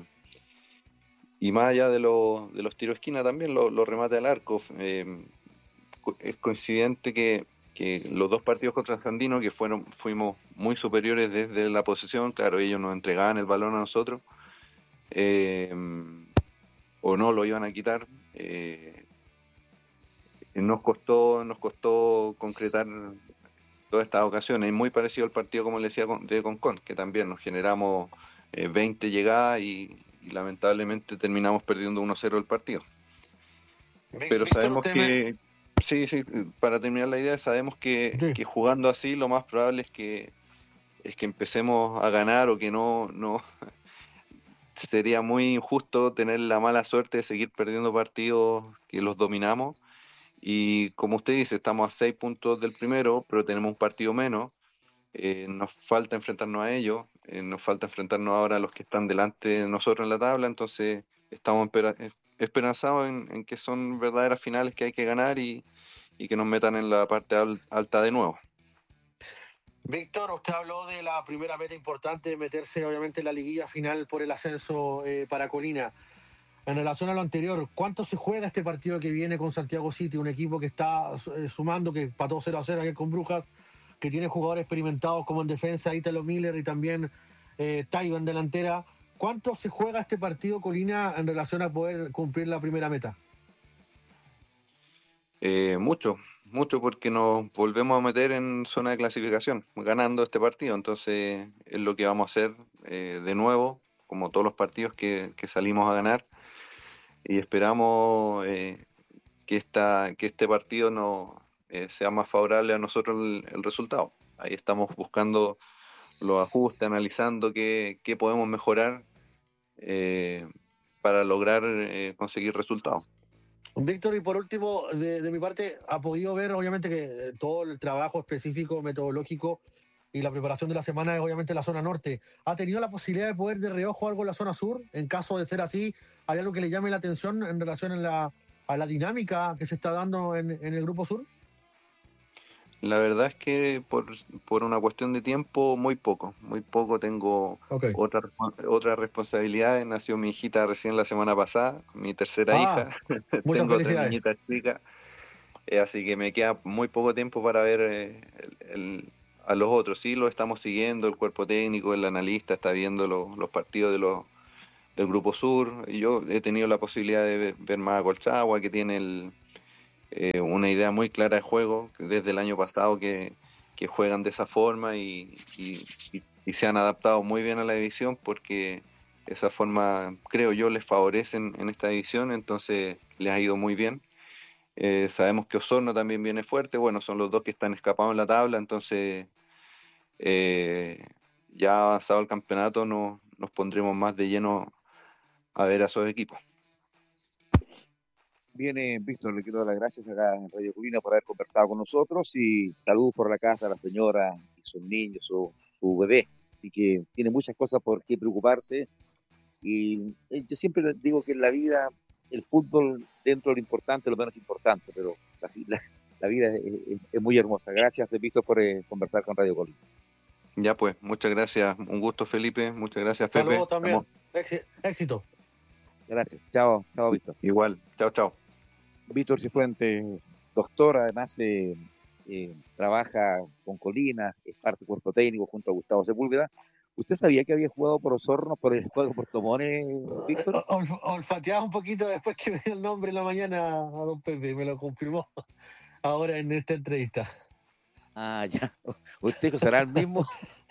y más allá de, lo, de los tiros de esquina también, los lo remates al arco. Eh, es coincidente que, que los dos partidos contra Sandino, que fueron fuimos muy superiores desde la posesión, claro, ellos nos entregaban el balón a nosotros, eh, o no lo iban a quitar. Eh, nos costó, nos costó concretar todas estas ocasiones, muy parecido al partido, como le decía, de Concón, que también nos generamos eh, veinte llegadas y, y lamentablemente terminamos perdiendo uno cero el partido. Pero Víctor, sabemos te que, me... sí, sí, para terminar la idea, sabemos que, sí. que jugando así lo más probable es que es que empecemos a ganar, o que no, no sería muy injusto tener la mala suerte de seguir perdiendo partidos que los dominamos. Y como usted dice, estamos a seis puntos del primero, pero tenemos un partido menos. Eh, nos falta enfrentarnos a ellos, eh, nos falta enfrentarnos ahora a los que están delante de nosotros en la tabla, entonces estamos esperanzados en, en que son verdaderas finales que hay que ganar y, y que nos metan en la parte al, alta de nuevo. Víctor, usted habló de la primera meta importante, de meterse obviamente en la liguilla final por el ascenso eh, para Colina. En relación a lo anterior, ¿cuánto se juega este partido que viene con Santiago City? Un equipo que está eh, sumando, que empató cero a cero ayer con Brujas, que tiene jugadores experimentados como en defensa, Italo Miller y también eh, Taibo en delantera. ¿Cuánto se juega este partido, Colina, en relación a poder cumplir la primera meta? Eh, mucho, mucho, porque nos volvemos a meter en zona de clasificación, ganando este partido. Entonces es lo que vamos a hacer eh, de nuevo, como todos los partidos que, que salimos a ganar. Y esperamos eh, que, esta, que este partido no eh, sea más favorable a nosotros el, el resultado. Ahí estamos buscando los ajustes, analizando qué, qué podemos mejorar eh, para lograr eh, conseguir resultados. Víctor, y por último, de, de mi parte, ha podido ver obviamente que todo el trabajo específico, metodológico y la preparación de la semana es obviamente la zona norte. ¿Ha tenido la posibilidad de poder de reojo algo en la zona sur? En caso de ser así, ¿hay algo que le llame la atención en relación a la, a la dinámica que se está dando en, en el Grupo Sur? La verdad es que por, por una cuestión de tiempo, muy poco, muy poco. Tengo Ok. otra, otras responsabilidades. Nació mi hijita recién la semana pasada, mi tercera Ah, hija. muchas Tengo tres felicidades. niñitas chicas, eh, así que me queda muy poco tiempo para ver eh, el- el- a los otros. Sí, lo estamos siguiendo, el cuerpo técnico, el analista está viendo lo- los partidos de los, del Grupo Sur. Y yo he tenido la posibilidad de ver, ver más a Colchagua, que tiene el eh, una idea muy clara de juego, que desde el año pasado que, que juegan de esa forma y, y- y- y se han adaptado muy bien a la división porque esa forma, creo yo, les favorece en, en esta división, entonces les ha ido muy bien. Eh, sabemos que Osorno también viene fuerte, bueno, son los dos que están escapados en la tabla, entonces eh, ya avanzado el campeonato nos, nos pondremos más de lleno a ver a esos equipos. Viene Víctor, le quiero dar las gracias acá en Radio Colina por haber conversado con nosotros y saludos por la casa a la señora y sus niños, su, su bebé. Así que tiene muchas cosas por qué preocuparse y eh, yo siempre les digo que en la vida el fútbol dentro de lo importante, lo menos importante, pero la, la, la vida es, es, es, muy hermosa. Gracias, Víctor, por eh, conversar con Radio Colina. Ya pues, muchas gracias. Un gusto, Felipe. Muchas gracias, Pepe. Saludos también. Estamos... Éxito. Gracias. Chao, chao, Víctor. Igual. Chao, chao. Víctor Cifuentes, doctor, además eh, eh, trabaja con Colina, es parte del cuerpo técnico junto a Gustavo Sepúlveda. ¿Usted sabía que había jugado por Osorno, por el juego por Tomones, Víctor? Ol, olfateaba un poquito después que me dio el nombre en la mañana a don Pepe, me lo confirmó ahora en esta entrevista. Ah, ya. ¿Usted será el mismo?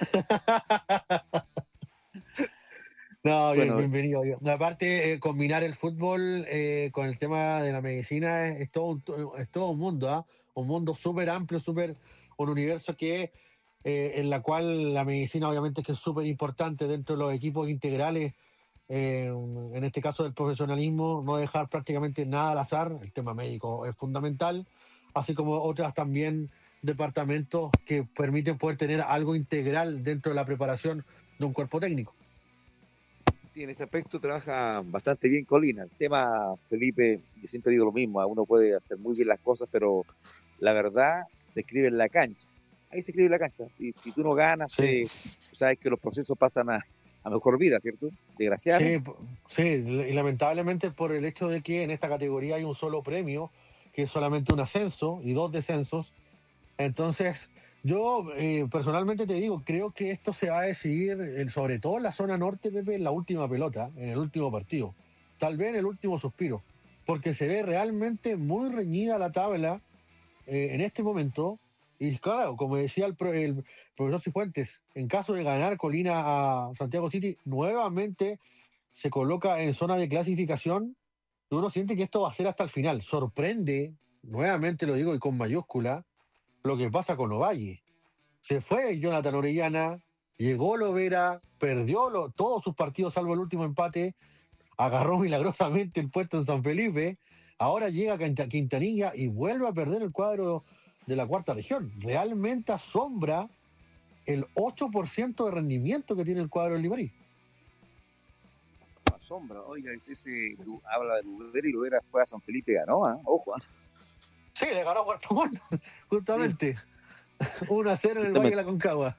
No, bueno, bienvenido. Aparte, eh, combinar el fútbol eh, con el tema de la medicina es, es, todo, un, es todo un mundo, ¿eh? Un mundo súper amplio, súper un universo que eh, en la cual la medicina obviamente es que es súper importante dentro de los equipos integrales, eh, en este caso del profesionalismo, no dejar prácticamente nada al azar, el tema médico es fundamental, así como otras también departamentos que permiten poder tener algo integral dentro de la preparación de un cuerpo técnico. Sí, en ese aspecto trabaja bastante bien Colina. El tema, Felipe, yo siempre digo lo mismo, uno puede hacer muy bien las cosas, pero la verdad se escribe en la cancha. Ahí se escribe en la cancha. Si, si tú no ganas, sí. eh, sabes que los procesos pasan a, a mejor vida, ¿cierto? Desgraciadamente. Sí, sí, y lamentablemente por el hecho de que en esta categoría hay un solo premio, que es solamente un ascenso y dos descensos. Entonces, yo eh, personalmente te digo, creo que esto se va a decidir, eh, sobre todo en la zona norte, Pepe, en la última pelota, en el último partido. Tal vez en el último suspiro, porque se ve realmente muy reñida la tabla eh, en este momento. Y claro, como decía el, pro, el profesor Cifuentes, en caso de ganar Colina a Santiago City, nuevamente se coloca en zona de clasificación. Uno siente que esto va a ser hasta el final. Sorprende, nuevamente lo digo y con mayúscula, lo que pasa con Ovalle. Se fue Jonathan Orellana, llegó Lovera, perdió lo, todos sus partidos salvo el último empate, agarró milagrosamente el puesto en San Felipe, ahora llega Quintanilla y vuelve a perder el cuadro de la cuarta región. Realmente asombra el ocho por ciento de rendimiento que tiene el cuadro del Limarí. Asombra, oiga, ese habla de Lovera y Lovera fue a San Felipe y ganó, ¿eh? Ojo, ¿eh? Sí, le ganó a Puerto Montt, justamente. Sí. uno a cero en el Valle de la Concagua.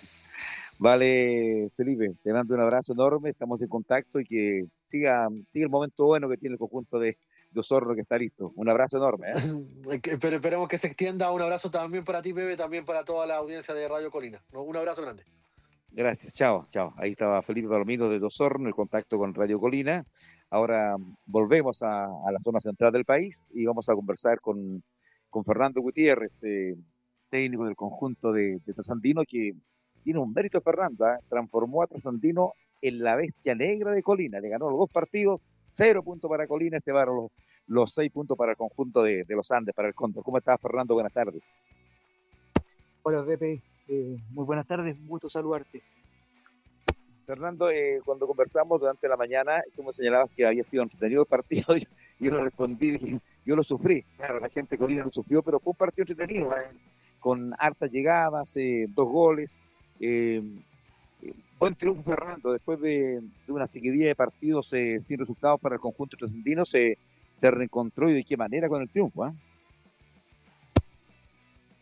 Vale, Felipe, te mando un abrazo enorme, estamos en contacto y que siga, siga el momento bueno que tiene el conjunto de, de Osorno que está listo. Un abrazo enorme. ¿eh? Pero esperemos que se extienda. Un abrazo también para ti, Pepe, también para toda la audiencia de Radio Colina. Un abrazo grande. Gracias, chao, chao. Ahí estaba Felipe Palomino de Osorno, el contacto con Radio Colina. Ahora volvemos a, a la zona central del país y vamos a conversar con, con Fernando Gutiérrez, eh, técnico del conjunto de, de Trasandino, que tiene un mérito Fernando, ¿eh? Transformó a Trasandino en la bestia negra de Colina, le ganó los dos partidos, cero puntos para Colina y se llevaron los, los seis puntos para el conjunto de, de los Andes, para el Cóndor. ¿Cómo estás, Fernando? Buenas tardes. Hola, Pepe. Eh, muy buenas tardes, un gusto saludarte. Fernando, eh, cuando conversamos durante la mañana, tú me señalabas que había sido entretenido el partido, y yo, yo lo respondí, dije, yo lo sufrí, claro, la gente de Colina lo sufrió, pero fue un partido entretenido, ¿eh? Con hartas llegadas, eh, dos goles, eh, eh, buen triunfo Fernando, después de, de una seguidilla de partidos eh, sin resultados para el conjunto trasandino, se, se reencontró y de qué manera con el triunfo, ¿eh?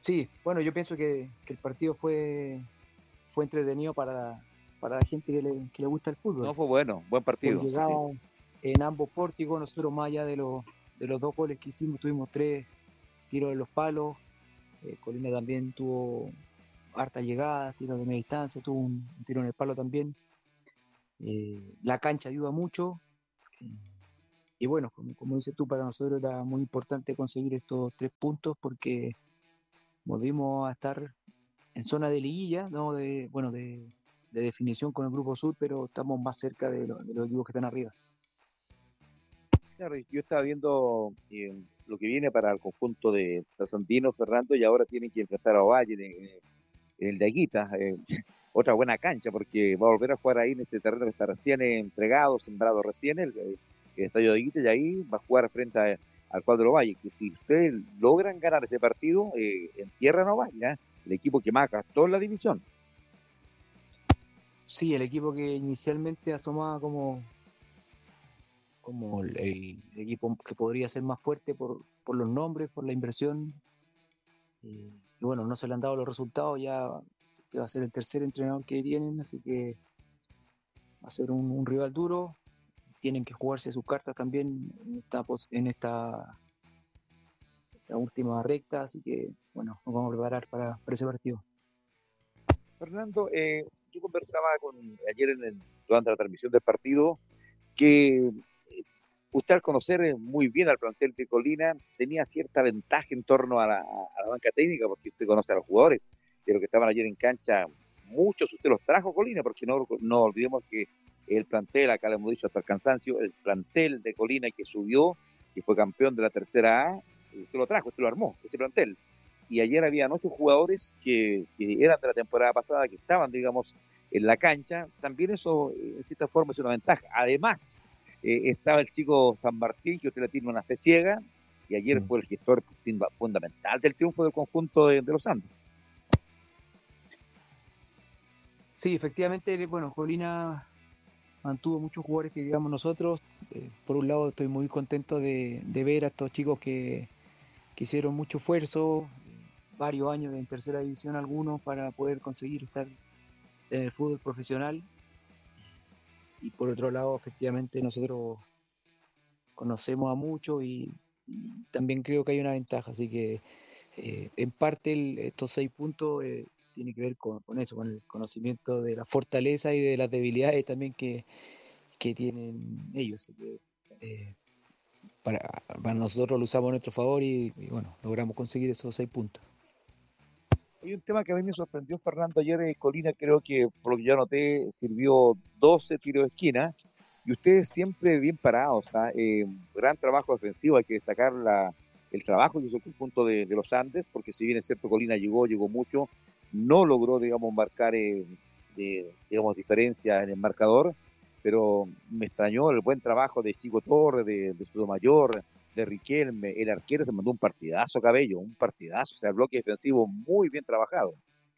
Sí, bueno, yo pienso que, que el partido fue, fue entretenido para, para la gente que le, que le gusta el fútbol. No, fue bueno, buen Con partido. Sí, llegada sí. en ambos pórticos, nosotros más allá de los, de los dos goles que hicimos, tuvimos tres tiros de los palos. Eh, Colina también tuvo harta llegada, tiros de media distancia, tuvo un, un tiro en el palo también. Eh, la cancha ayuda mucho. Eh, y bueno, como, como dices tú, para nosotros era muy importante conseguir estos tres puntos porque volvimos a estar en zona de liguilla, no de, bueno, de, de definición con el Grupo Sur, pero estamos más cerca de, lo, de los equipos que están arriba. Claro, yo estaba viendo eh, lo que viene para el conjunto de Trasandino, Fernando, y ahora tienen que enfrentar a Ovalle en, en el de Aguita, eh, otra buena cancha, porque va a volver a jugar ahí en ese terreno que está recién entregado, sembrado recién, el, el estadio de Aguita, y ahí va a jugar frente a, al cuadro Ovalle, que si ustedes logran ganar ese partido, eh, entierran a Ovalle, ¿eh? El equipo que más gastó en la división. Sí, el equipo que inicialmente asomaba como como el, el equipo que podría ser más fuerte por, por los nombres, por la inversión. Eh, y bueno, no se le han dado los resultados, ya que va a ser el tercer entrenador que tienen, así que va a ser un, un rival duro. Tienen que jugarse sus cartas también en esta, en esta, esta última recta, así que bueno, nos vamos a preparar para, para ese partido. Fernando, eh, yo conversaba con ayer en el, durante la transmisión del partido que usted al conocer muy bien al plantel de Colina tenía cierta ventaja en torno a la, a la banca técnica porque usted conoce a los jugadores, de los que estaban ayer en cancha, muchos usted los trajo Colina, porque no, no olvidemos que el plantel, acá le hemos dicho hasta el cansancio, el plantel de Colina que subió, que fue campeón de la tercera A, usted lo trajo, usted lo armó, ese plantel. Y ayer habían ocho jugadores que, que eran de la temporada pasada, que estaban, digamos, en la cancha. También eso, en cierta forma, es una ventaja. Además, eh, estaba el chico San Martín, que usted le tiene una fe ciega, y ayer fue el gestor fundamental del triunfo del conjunto de, de los Andes. Sí, efectivamente, bueno, Colina mantuvo muchos jugadores que llevamos nosotros. Eh, por un lado, estoy muy contento de, de ver a estos chicos que, que hicieron mucho esfuerzo, varios años en tercera división algunos, para poder conseguir estar en el fútbol profesional. Y por otro lado, efectivamente, nosotros conocemos a muchos y, y también creo que hay una ventaja. Así que, eh, en parte, el, estos seis puntos eh, tiene que ver con, con eso, con el conocimiento de la fortaleza y de las debilidades también que, que tienen ellos. Así que, eh, para, para nosotros lo usamos a nuestro favor y, y bueno, logramos conseguir esos seis puntos. Hay un tema que a mí me sorprendió, Fernando, ayer en Colina, creo que por lo que yo noté, sirvió doce tiros de esquina, y ustedes siempre bien parados, ¿ah? eh, gran trabajo defensivo, hay que destacar la, el trabajo que hizo el conjunto de, de los Andes, porque si bien es cierto Colina llegó, llegó mucho, no logró, digamos, marcar, eh, de, digamos, diferencia en el marcador, pero me extrañó el buen trabajo de Chico Torres, de, de Sotomayor, de Riquelme, el arquero se mandó un partidazo, Cabello, un partidazo, o sea, el bloque defensivo muy bien trabajado.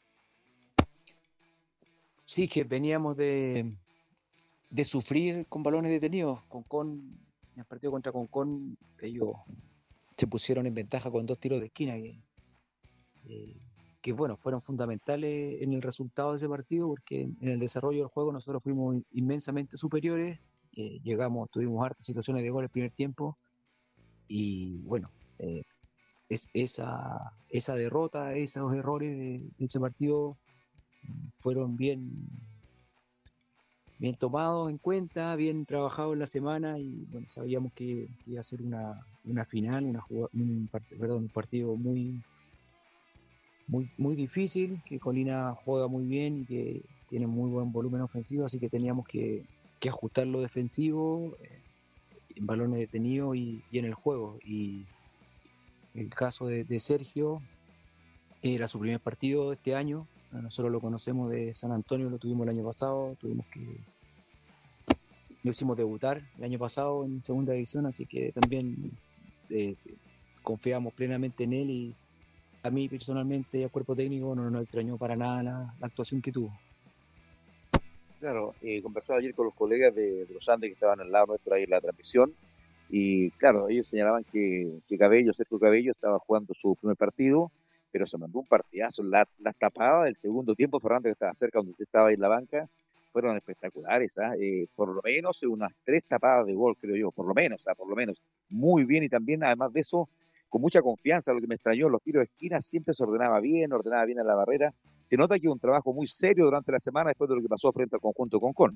Sí, que veníamos de, de sufrir con balones detenidos. Concón, en el partido contra Concón, ellos se pusieron en ventaja con dos tiros de esquina que, eh, que bueno, fueron fundamentales en el resultado de ese partido, porque en, en el desarrollo del juego nosotros fuimos inmensamente superiores, eh, llegamos, tuvimos hartas situaciones de gol el primer tiempo, y bueno, eh, es, esa, esa derrota, esos errores de, de ese partido fueron bien, bien tomados en cuenta, bien trabajados en la semana, y bueno, sabíamos que, que iba a ser una, una final, una jugada, un, perdón, un partido muy, muy, muy difícil, que Colina juega muy bien y que tiene muy buen volumen ofensivo, así que teníamos que, que ajustar lo defensivo, eh, en balones detenidos y, y en el juego. Y el caso de, de Sergio, era su primer partido este año. Nosotros lo conocemos de San Antonio, lo tuvimos el año pasado, tuvimos que lo hicimos debutar el año pasado en segunda división, así que también eh, confiamos plenamente en él, y a mí personalmente y al cuerpo técnico no nos extrañó para nada la, la actuación que tuvo. Claro, eh, conversaba ayer con los colegas de, de los Andes que estaban al lado nuestro ahí en la transmisión, y claro, ellos señalaban que, que Cabello, Sergio Cabello, estaba jugando su primer partido, pero se mandó un partidazo. La, las tapadas del segundo tiempo, Fernando, que estaba cerca donde usted estaba ahí en la banca, fueron espectaculares. ¿ah? Eh, por lo menos unas tres tapadas de gol, creo yo, por lo menos, ¿ah? por lo menos. Muy bien, y también, además de eso, con mucha confianza. Lo que me extrañó, los tiros de esquina siempre se ordenaba bien, ordenaba bien a la barrera. Se nota que hubo un trabajo muy serio durante la semana después de lo que pasó frente al conjunto Concón.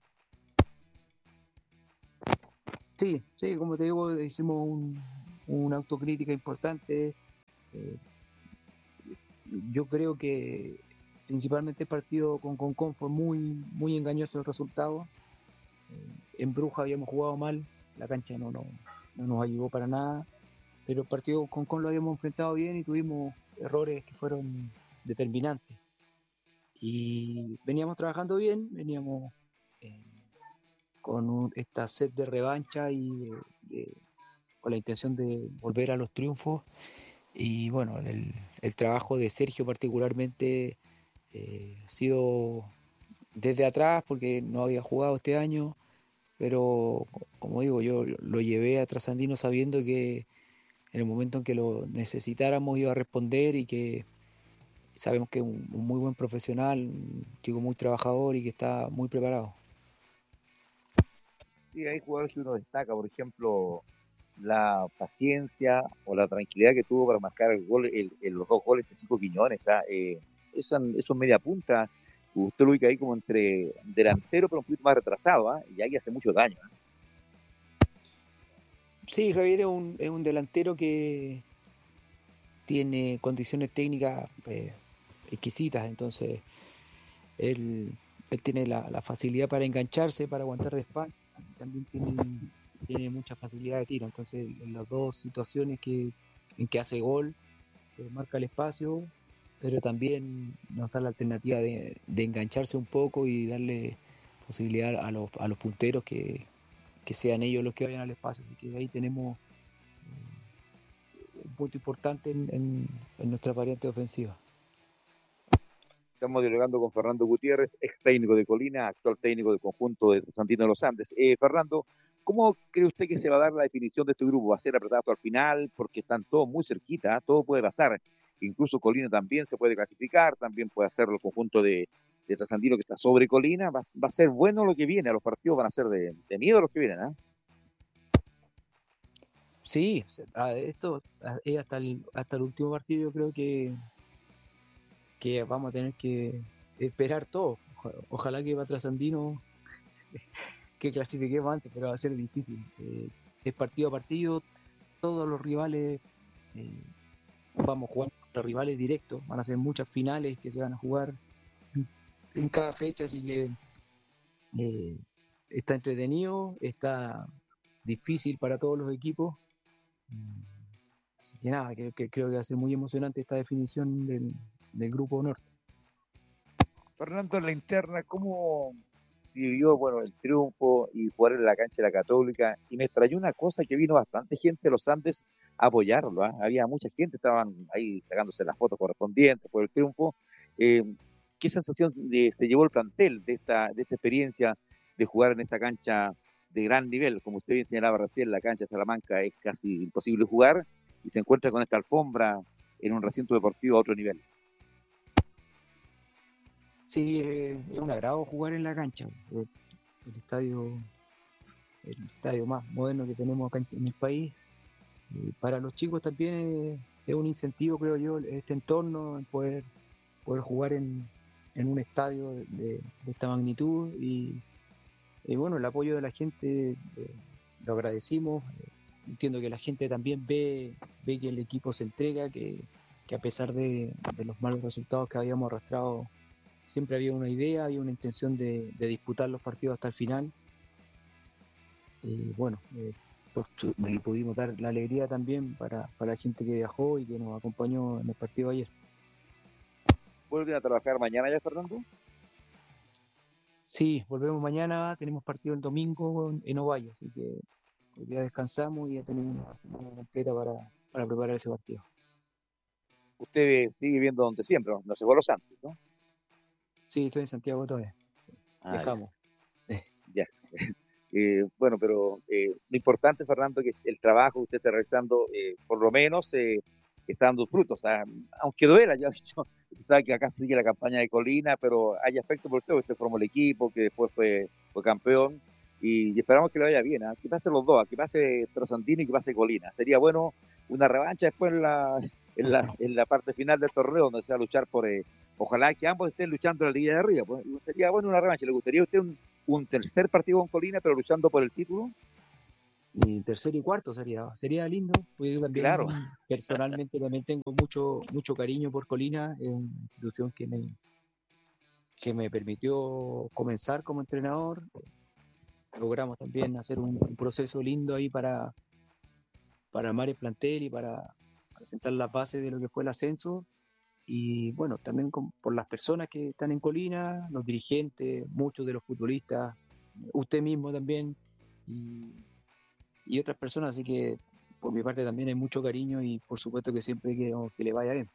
Sí, sí, como te digo, hicimos un, una autocrítica importante. Eh, yo creo que principalmente el partido con Concón fue muy, muy engañoso el resultado. Eh, en Bruja habíamos jugado mal, la cancha no, no, no nos ayudó para nada, pero el partido con Concón lo habíamos enfrentado bien y tuvimos errores que fueron determinantes. Y veníamos trabajando bien, veníamos eh, con un, esta sed de revancha y de, de, con la intención de volver a los triunfos. Y bueno, el, el trabajo de Sergio particularmente eh, ha sido desde atrás porque no había jugado este año, pero como digo, yo lo llevé a Trasandino sabiendo que en el momento en que lo necesitáramos iba a responder y que sabemos que es un, un muy buen profesional, un chico muy trabajador y que está muy preparado. Sí, hay jugadores que uno destaca, por ejemplo, la paciencia o la tranquilidad que tuvo para marcar el gol, el, el, los dos goles de Chico Quiñones. ¿ah? Eh, eso, eso media punta, usted lo ubica ahí como entre delantero, pero un poquito más retrasado, ¿ah? y ahí hace mucho daño. ¿ah? Sí, Javier es un, es un delantero que tiene condiciones técnicas eh, exquisitas, entonces él, él tiene la, la facilidad para engancharse, para aguantar de espalda, también tiene, tiene mucha facilidad de tiro, entonces en las dos situaciones que, en que hace gol, eh, marca el espacio, pero también nos da la alternativa de, de engancharse un poco y darle posibilidad a los, a los punteros que, que sean ellos los que vayan al espacio, así que ahí tenemos un punto importante en, en, en nuestra variante ofensiva. Estamos dialogando con Fernando Gutiérrez, ex técnico de Colina, actual técnico del conjunto de Santino de los Andes. Eh, Fernando, ¿cómo cree usted que se va a dar la definición de este grupo? ¿Va a ser apretado al final? Porque están todos muy cerquita, ¿eh? Todo puede pasar. Incluso Colina también se puede clasificar, también puede hacerlo el conjunto de, de Trasandino que está sobre Colina. Va, va a ser bueno lo que viene, los partidos van a ser de, de miedo los que vienen, ¿eh? Sí, esto es hasta el, hasta el último partido, yo creo que que vamos a tener que esperar todo. Ojalá que para Trasandino que clasifiquemos antes, pero va a ser difícil. Eh, es partido a partido, todos los rivales eh, vamos a jugar contra rivales directos, van a ser muchas finales que se van a jugar en cada fecha, así que eh, está entretenido, está difícil para todos los equipos. Así que nada, que, que creo que va a ser muy emocionante esta definición del, del grupo norte. Fernando, en la interna, ¿cómo vivió bueno, el triunfo y jugar en la cancha de la Católica? Y me extrañó una cosa, que vino bastante gente de los Andes a apoyarlo. ¿eh? Había mucha gente, estaban ahí sacándose las fotos correspondientes por el triunfo. Eh, ¿Qué sensación de, se llevó el plantel de esta, de esta experiencia de jugar en esa cancha de gran nivel? Como usted bien señalaba recién, la cancha de Salamanca es casi imposible jugar y se encuentra con esta alfombra en un recinto deportivo a otro nivel. Sí, eh, es un agrado jugar en la cancha. Eh, el estadio el estadio más moderno que tenemos acá en, en el país. Eh, para los chicos también es, es un incentivo, creo yo, este entorno, poder, poder jugar en, en un estadio de, de, de esta magnitud. Y, y bueno, el apoyo de la gente eh, lo agradecimos. Eh, entiendo que la gente también ve, ve que el equipo se entrega, que, que a pesar de, de los malos resultados que habíamos arrastrado, siempre había una idea, había una intención de, de disputar los partidos hasta el final. Y bueno, eh, pues, y pudimos dar la alegría también para, para la gente que viajó y que nos acompañó en el partido ayer. ¿Vuelven a trabajar mañana ya, Fernando? Sí, volvemos mañana, tenemos partido el domingo en Ovalle, así que hoy día descansamos y ya tenemos una semana completa para, para preparar ese partido. Usted sigue viendo donde siempre, no se fue a Los Santos, ¿no? Sí, estoy en Santiago todavía. Sí. Ah, viajamos. Ya. Sí. Ya. Eh, bueno, pero eh, lo importante, Fernando, que el trabajo que usted está realizando, eh, por lo menos, eh, está dando frutos. O sea, aunque duela, ya usted sabe que acá sigue la campaña de Colina, pero hay afecto por usted, usted formó el equipo, que después fue, fue campeón, y, y esperamos que le vaya bien, ¿eh? Que pase los dos, que pase Trasandino y que pase Colina. Sería bueno una revancha después en la, en la, en la parte final del torneo, donde se va a luchar por, eh, ojalá que ambos estén luchando en la Liga de Arriba, pues sería bueno una revancha. ¿Le gustaría a usted un, un tercer partido con Colina, pero luchando por el título? Y tercero y cuarto sería, sería lindo, pues yo también Claro. personalmente también tengo mucho, mucho cariño por Colina, es una institución que me, que me permitió comenzar como entrenador. Logramos también hacer un, un proceso lindo ahí para, para armar el plantel y para, para sentar las bases de lo que fue el ascenso. Y bueno, también con, por las personas que están en Colina, los dirigentes, muchos de los futbolistas, usted mismo también, y, y otras personas, así que por mi parte también hay mucho cariño y por supuesto que siempre quiero que le vaya bien.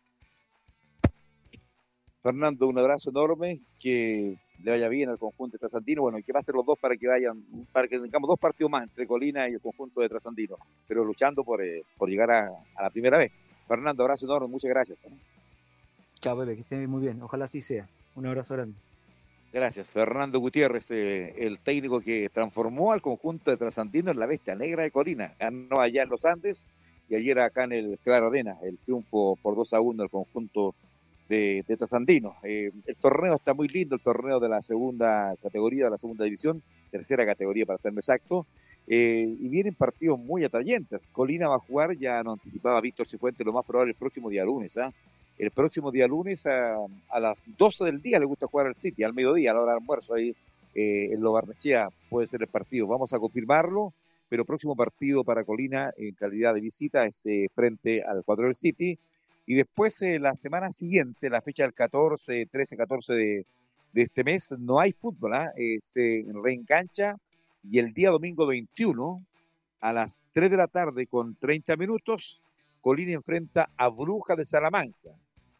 Fernando, un abrazo enorme, que le vaya bien al conjunto de Trasandino, bueno, y que pasen los dos para que vayan, para que tengamos dos partidos más entre Colina y el conjunto de Trasandino, pero luchando por, eh, por llegar a, a la primera vez. Fernando, abrazo enorme, muchas gracias. ¿eh? Chao, Pepe, que esté muy bien, ojalá así sea. Un abrazo grande. Gracias. Fernando Gutiérrez, eh, el técnico que transformó al conjunto de Trasandino en la bestia negra de Colina. Ganó allá en los Andes y ayer acá en el Claro Arena, el triunfo por dos a uno del conjunto de, de Trasandino. Eh, el torneo está muy lindo, el torneo de la segunda categoría, de la segunda división, tercera categoría para ser exacto, eh, y vienen partidos muy atrayentes. Colina va a jugar, ya nos anticipaba Víctor Cifuentes, lo más probable el próximo día lunes, ¿ah? ¿eh? El próximo día lunes a, a las doce del día le gusta jugar al City, al mediodía, a la hora de almuerzo, ahí eh, en Lo Barnechea puede ser el partido. Vamos a confirmarlo, pero el próximo partido para Colina en calidad de visita es eh, frente al cuadro del City. Y después eh, la semana siguiente, la fecha del catorce, trece, catorce de, de este mes, no hay fútbol, ¿eh? Eh, se reengancha y el día domingo veintiuno a las tres de la tarde con treinta minutos, Colina enfrenta a Brujas de Salamanca.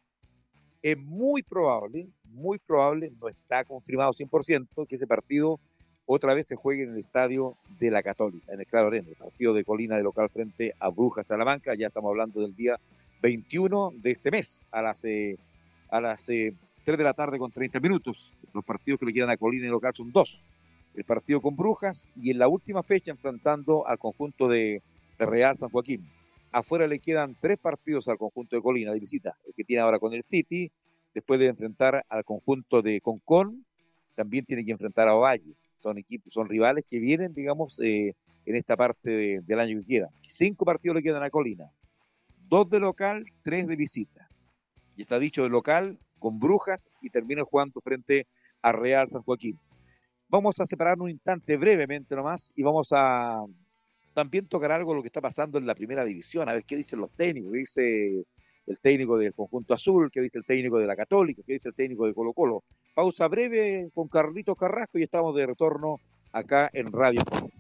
Es muy probable, muy probable, no está confirmado cien por ciento, que ese partido otra vez se juegue en el estadio de la Católica, en el Claro Arena, el partido de Colina de local frente a Brujas Salamanca. Ya estamos hablando del día veintiuno de este mes, a las, eh, a las eh, tres de la tarde con treinta minutos. Los partidos que le quedan a Colina de local son dos. El partido con Brujas y en la última fecha enfrentando al conjunto de, de Real San Joaquín. Afuera le quedan tres partidos al conjunto de Colina de visita, el que tiene ahora con el City, después de enfrentar al conjunto de Concón, también tiene que enfrentar a Ovalle. Son equipos, son rivales que vienen, digamos, eh, en esta parte de, del año que queda. Cinco partidos le quedan a Colina, dos de local, tres de visita. Y está dicho de local con Brujas y termina jugando frente a Real San Joaquín. Vamos a separar un instante brevemente nomás y vamos a también tocar algo de lo que está pasando en la primera división, a ver qué dicen los técnicos, qué dice el técnico del conjunto azul, qué dice el técnico de la Católica, qué dice el técnico de Colo Colo. Pausa breve con Carlitos Carrasco y estamos de retorno acá en Radio Colina.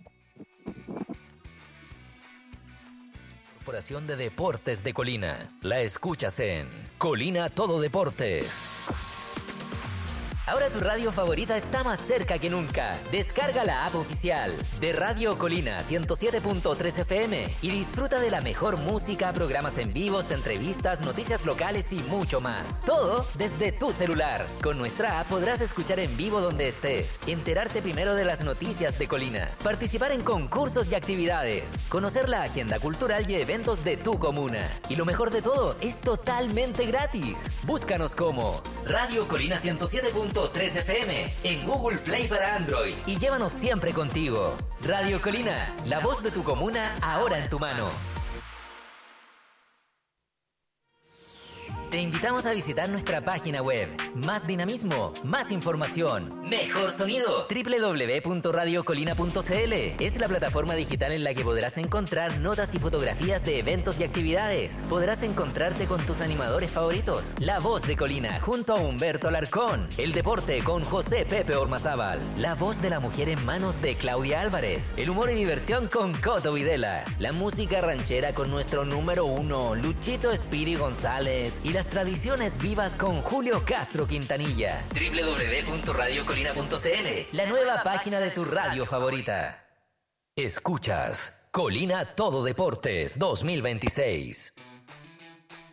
Corporación de Deportes de Colina. La escuchas en Colina Todo Deportes. Ahora tu radio favorita está más cerca que nunca. Descarga la app oficial de Radio Colina ciento siete punto tres F M y disfruta de la mejor música, programas en vivos, entrevistas, noticias locales y mucho más. Todo desde tu celular. Con nuestra app podrás escuchar en vivo donde estés, enterarte primero de las noticias de Colina, participar en concursos y actividades, conocer la agenda cultural y eventos de tu comuna. Y lo mejor de todo, es totalmente gratis. Búscanos como Radio Colina ciento siete punto tres F M en Google Play para Android y llévanos siempre contigo. Radio Colina, la voz de tu comuna ahora en tu mano. Te invitamos a visitar nuestra página web. Más dinamismo, más información, mejor sonido. doble u doble u doble u punto radio colina punto c l es la plataforma digital en la que podrás encontrar notas y fotografías de eventos y actividades. Podrás encontrarte con tus animadores favoritos. La voz de Colina junto a Humberto Alarcón. El deporte con José Pepe Ormazábal. La voz de la mujer en manos de Claudia Álvarez. El humor y diversión con Coto Videla. La música ranchera con nuestro número uno, Luchito Espiri González. Y la las tradiciones vivas con Julio Castro Quintanilla. doble u doble u doble u punto radio colina punto c l, la nueva página de tu radio favorita. Escuchas Colina Todo Deportes dos mil veintiséis.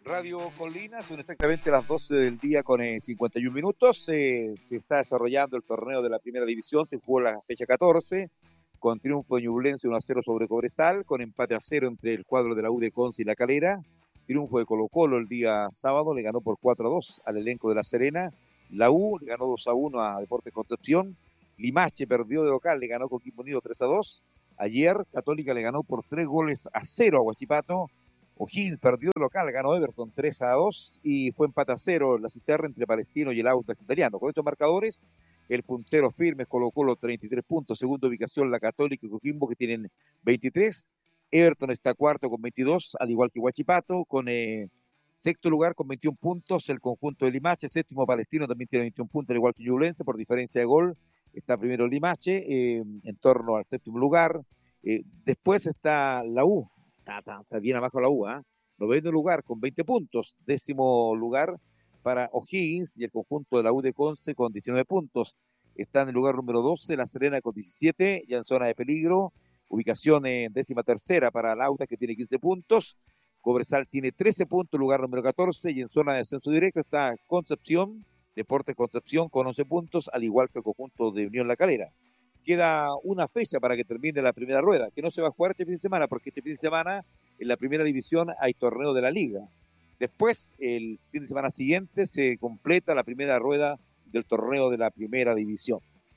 Radio Colina, son exactamente las doce del día con eh, cincuenta y un minutos. Eh, se está desarrollando el torneo de la primera división, se jugó la fecha catorce, con triunfo de Ñublense uno a cero sobre Cobresal, con empate a cero entre el cuadro de la U de Conce y La Calera. Triunfo de Colo Colo el día sábado, le ganó por cuatro a dos al elenco de La Serena. La U le ganó dos a uno a Deportes Concepción. Limache perdió de local, le ganó Coquimbo Unido tres a dos. Ayer Católica le ganó por tres goles a cero a Huachipato. O'Higgins perdió de local, ganó Everton tres a dos y fue empate a cero la cisterna entre Palestino y el Audax Italiano. Con estos marcadores, el puntero firme Colo Colo treinta y tres puntos, segunda ubicación la Católica y Coquimbo que tienen veintitrés. Everton está cuarto con veintidós, al igual que Huachipato, con eh, sexto lugar con veintiún puntos el conjunto de Limache, séptimo Palestino también tiene veintiún puntos, al igual que Ñublense, por diferencia de gol. Está primero Limache, eh, en torno al séptimo lugar. Eh, después está la U. Está, está, está bien abajo la U, ¿eh? Noveno lugar con veinte puntos. Décimo lugar para O'Higgins y el conjunto de la U de Conce con diecinueve puntos. Está en el lugar número doce La Serena con diecisiete, ya en zona de peligro. Ubicación en décima tercera para Lauda que tiene quince puntos. Cobresal tiene trece puntos, lugar número catorce. Y en zona de descenso directo está Concepción, Deportes Concepción con once puntos, al igual que el conjunto de Unión La Calera. Queda una fecha para que termine la primera rueda, que no se va a jugar este fin de semana, porque este fin de semana en la primera división hay torneo de la liga. Después, el fin de semana siguiente, se completa la primera rueda del torneo de la primera división.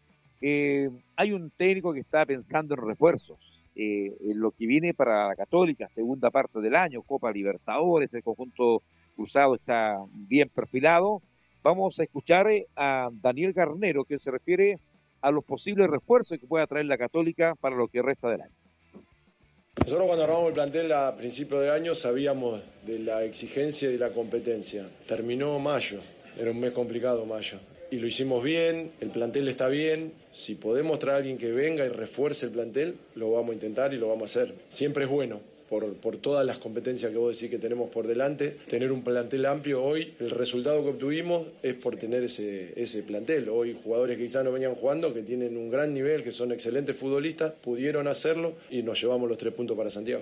Eh, hay un técnico que está pensando en refuerzos, eh, en lo que viene para la Católica, segunda parte del año, Copa Libertadores, el conjunto cruzado está bien perfilado. Vamos a escuchar a Daniel Garnero, que se refiere a los posibles refuerzos que pueda traer la Católica para lo que resta del año. Nosotros cuando armamos el plantel a principio de año sabíamos de la exigencia y de la competencia. Terminó mayo, era un mes complicado mayo. Y lo hicimos bien, el plantel está bien. Si podemos traer a alguien que venga y refuerce el plantel, lo vamos a intentar y lo vamos a hacer. Siempre es bueno. Por, por todas las competencias que vos decís que tenemos por delante, tener un plantel amplio hoy, el resultado que obtuvimos es por tener ese, ese plantel. Hoy jugadores que quizás no venían jugando, que tienen un gran nivel, que son excelentes futbolistas, pudieron hacerlo y nos llevamos los tres puntos para Santiago.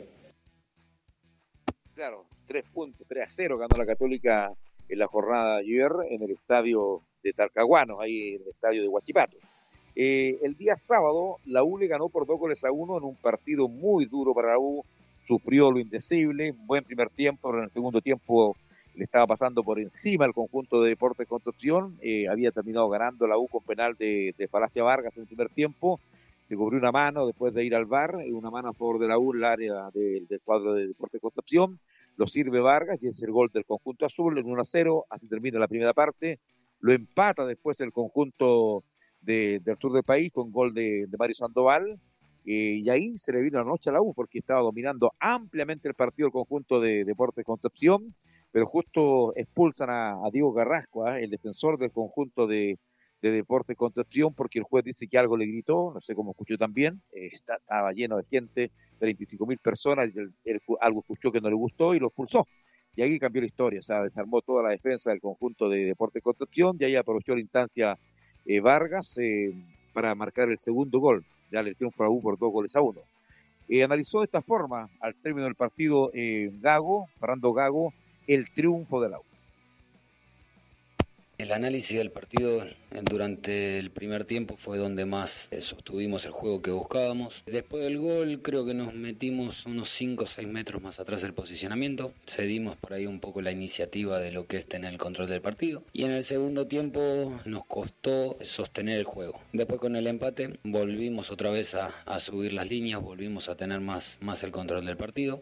Claro, tres puntos, tres a cero ganó la Católica en la jornada de ayer en el estadio de Talcahuano, ahí en el estadio de Huachipato. Eh, el día sábado, la U le ganó por dos goles a uno en un partido muy duro para la U. Sufrió lo indecible, buen primer tiempo, pero en el segundo tiempo le estaba pasando por encima el conjunto de Deportes Concepción. Eh, había terminado ganando la U con penal de, de Palacio Vargas en el primer tiempo. Se cubrió una mano después de ir al V A R, una mano a favor de la U en el área de, del cuadro de Deportes Concepción. Lo sirve Vargas y es el gol del conjunto azul en uno a cero. Así termina la primera parte. Lo empata después el conjunto de, del sur del país con gol de, de Mario Sandoval. Eh, y ahí se le vino la noche a la U porque estaba dominando ampliamente el partido el conjunto de Deportes Concepción, pero justo expulsan a, a Diego Carrasco, ¿eh? el defensor del conjunto de, de Deportes Concepción, porque el juez dice que algo le gritó, no sé cómo escuchó también, eh, está, estaba lleno de gente, treinta y cinco mil personas, y el, el, algo escuchó que no le gustó y lo expulsó. Y ahí cambió la historia, o sea, desarmó toda la defensa del conjunto de Deportes Concepción, y ahí aprovechó la instancia eh, Vargas eh, para marcar el segundo gol. Ya le triunfo a la U por dos goles a uno. Eh, analizó de esta forma, al término del partido, eh, Gago, Fernando Gago, el triunfo de la U. El análisis del partido durante el primer tiempo fue donde más sostuvimos el juego que buscábamos. Después del gol creo que nos metimos unos cinco o seis metros más atrás del posicionamiento. Cedimos por ahí un poco la iniciativa de lo que es tener el control del partido. Y en el segundo tiempo nos costó sostener el juego. Después con el empate volvimos otra vez a, a subir las líneas, volvimos a tener más, más el control del partido.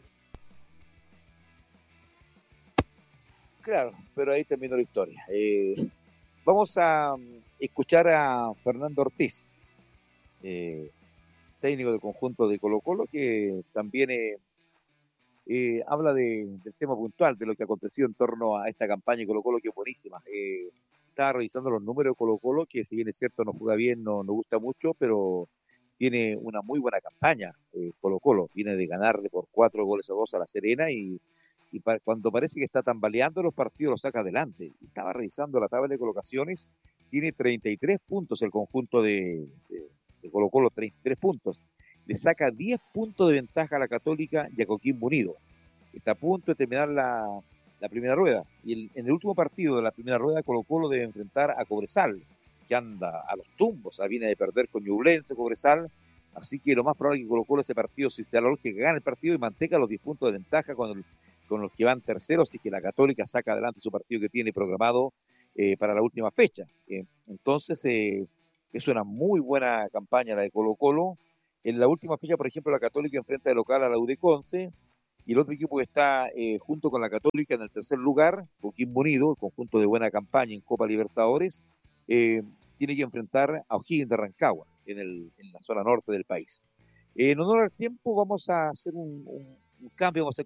Claro, pero ahí terminó la historia. Eh, vamos a escuchar a Fernando Ortiz, eh, técnico del conjunto de Colo Colo, que también eh, eh, habla de, del tema puntual, de lo que aconteció en torno a esta campaña de Colo Colo, que es buenísima. Eh, estaba revisando los números de Colo Colo, que si bien es cierto no juega bien, no nos gusta mucho, pero tiene una muy buena campaña eh, Colo Colo. Viene de ganarle por cuatro goles a dos a La Serena y y para, cuando parece que está tambaleando los partidos, los saca adelante. Estaba revisando la tabla de colocaciones, tiene treinta y tres puntos el conjunto de, de, de Colo Colo, treinta y tres puntos. Le saca diez puntos de ventaja a la Católica y a Coquimbo Unido. Está a punto de terminar la, la primera rueda. Y el, en el último partido de la primera rueda, Colo-Colo debe enfrentar a Cobresal, que anda a los tumbos, o sea, viene de perder con Ñublense, Cobresal, así que lo más probable es que Colo-Colo ese partido, si sea la lógica, que gane el partido y mantenga los diez puntos de ventaja con, el, con los que van terceros, y que la Católica saca adelante su partido que tiene programado eh, para la última fecha. Eh, entonces, eh, es una muy buena campaña la de Colo-Colo. En la última fecha, por ejemplo, la Católica enfrenta de local a la U D Conce, y el otro equipo que está eh, junto con la Católica en el tercer lugar, Coquimbo Unido, el conjunto de buena campaña en Copa Libertadores, eh, tiene que enfrentar a O'Higgins de Rancagua, en, el, en la zona norte del país. Eh, en honor al tiempo, vamos a hacer un, un, un cambio, vamos a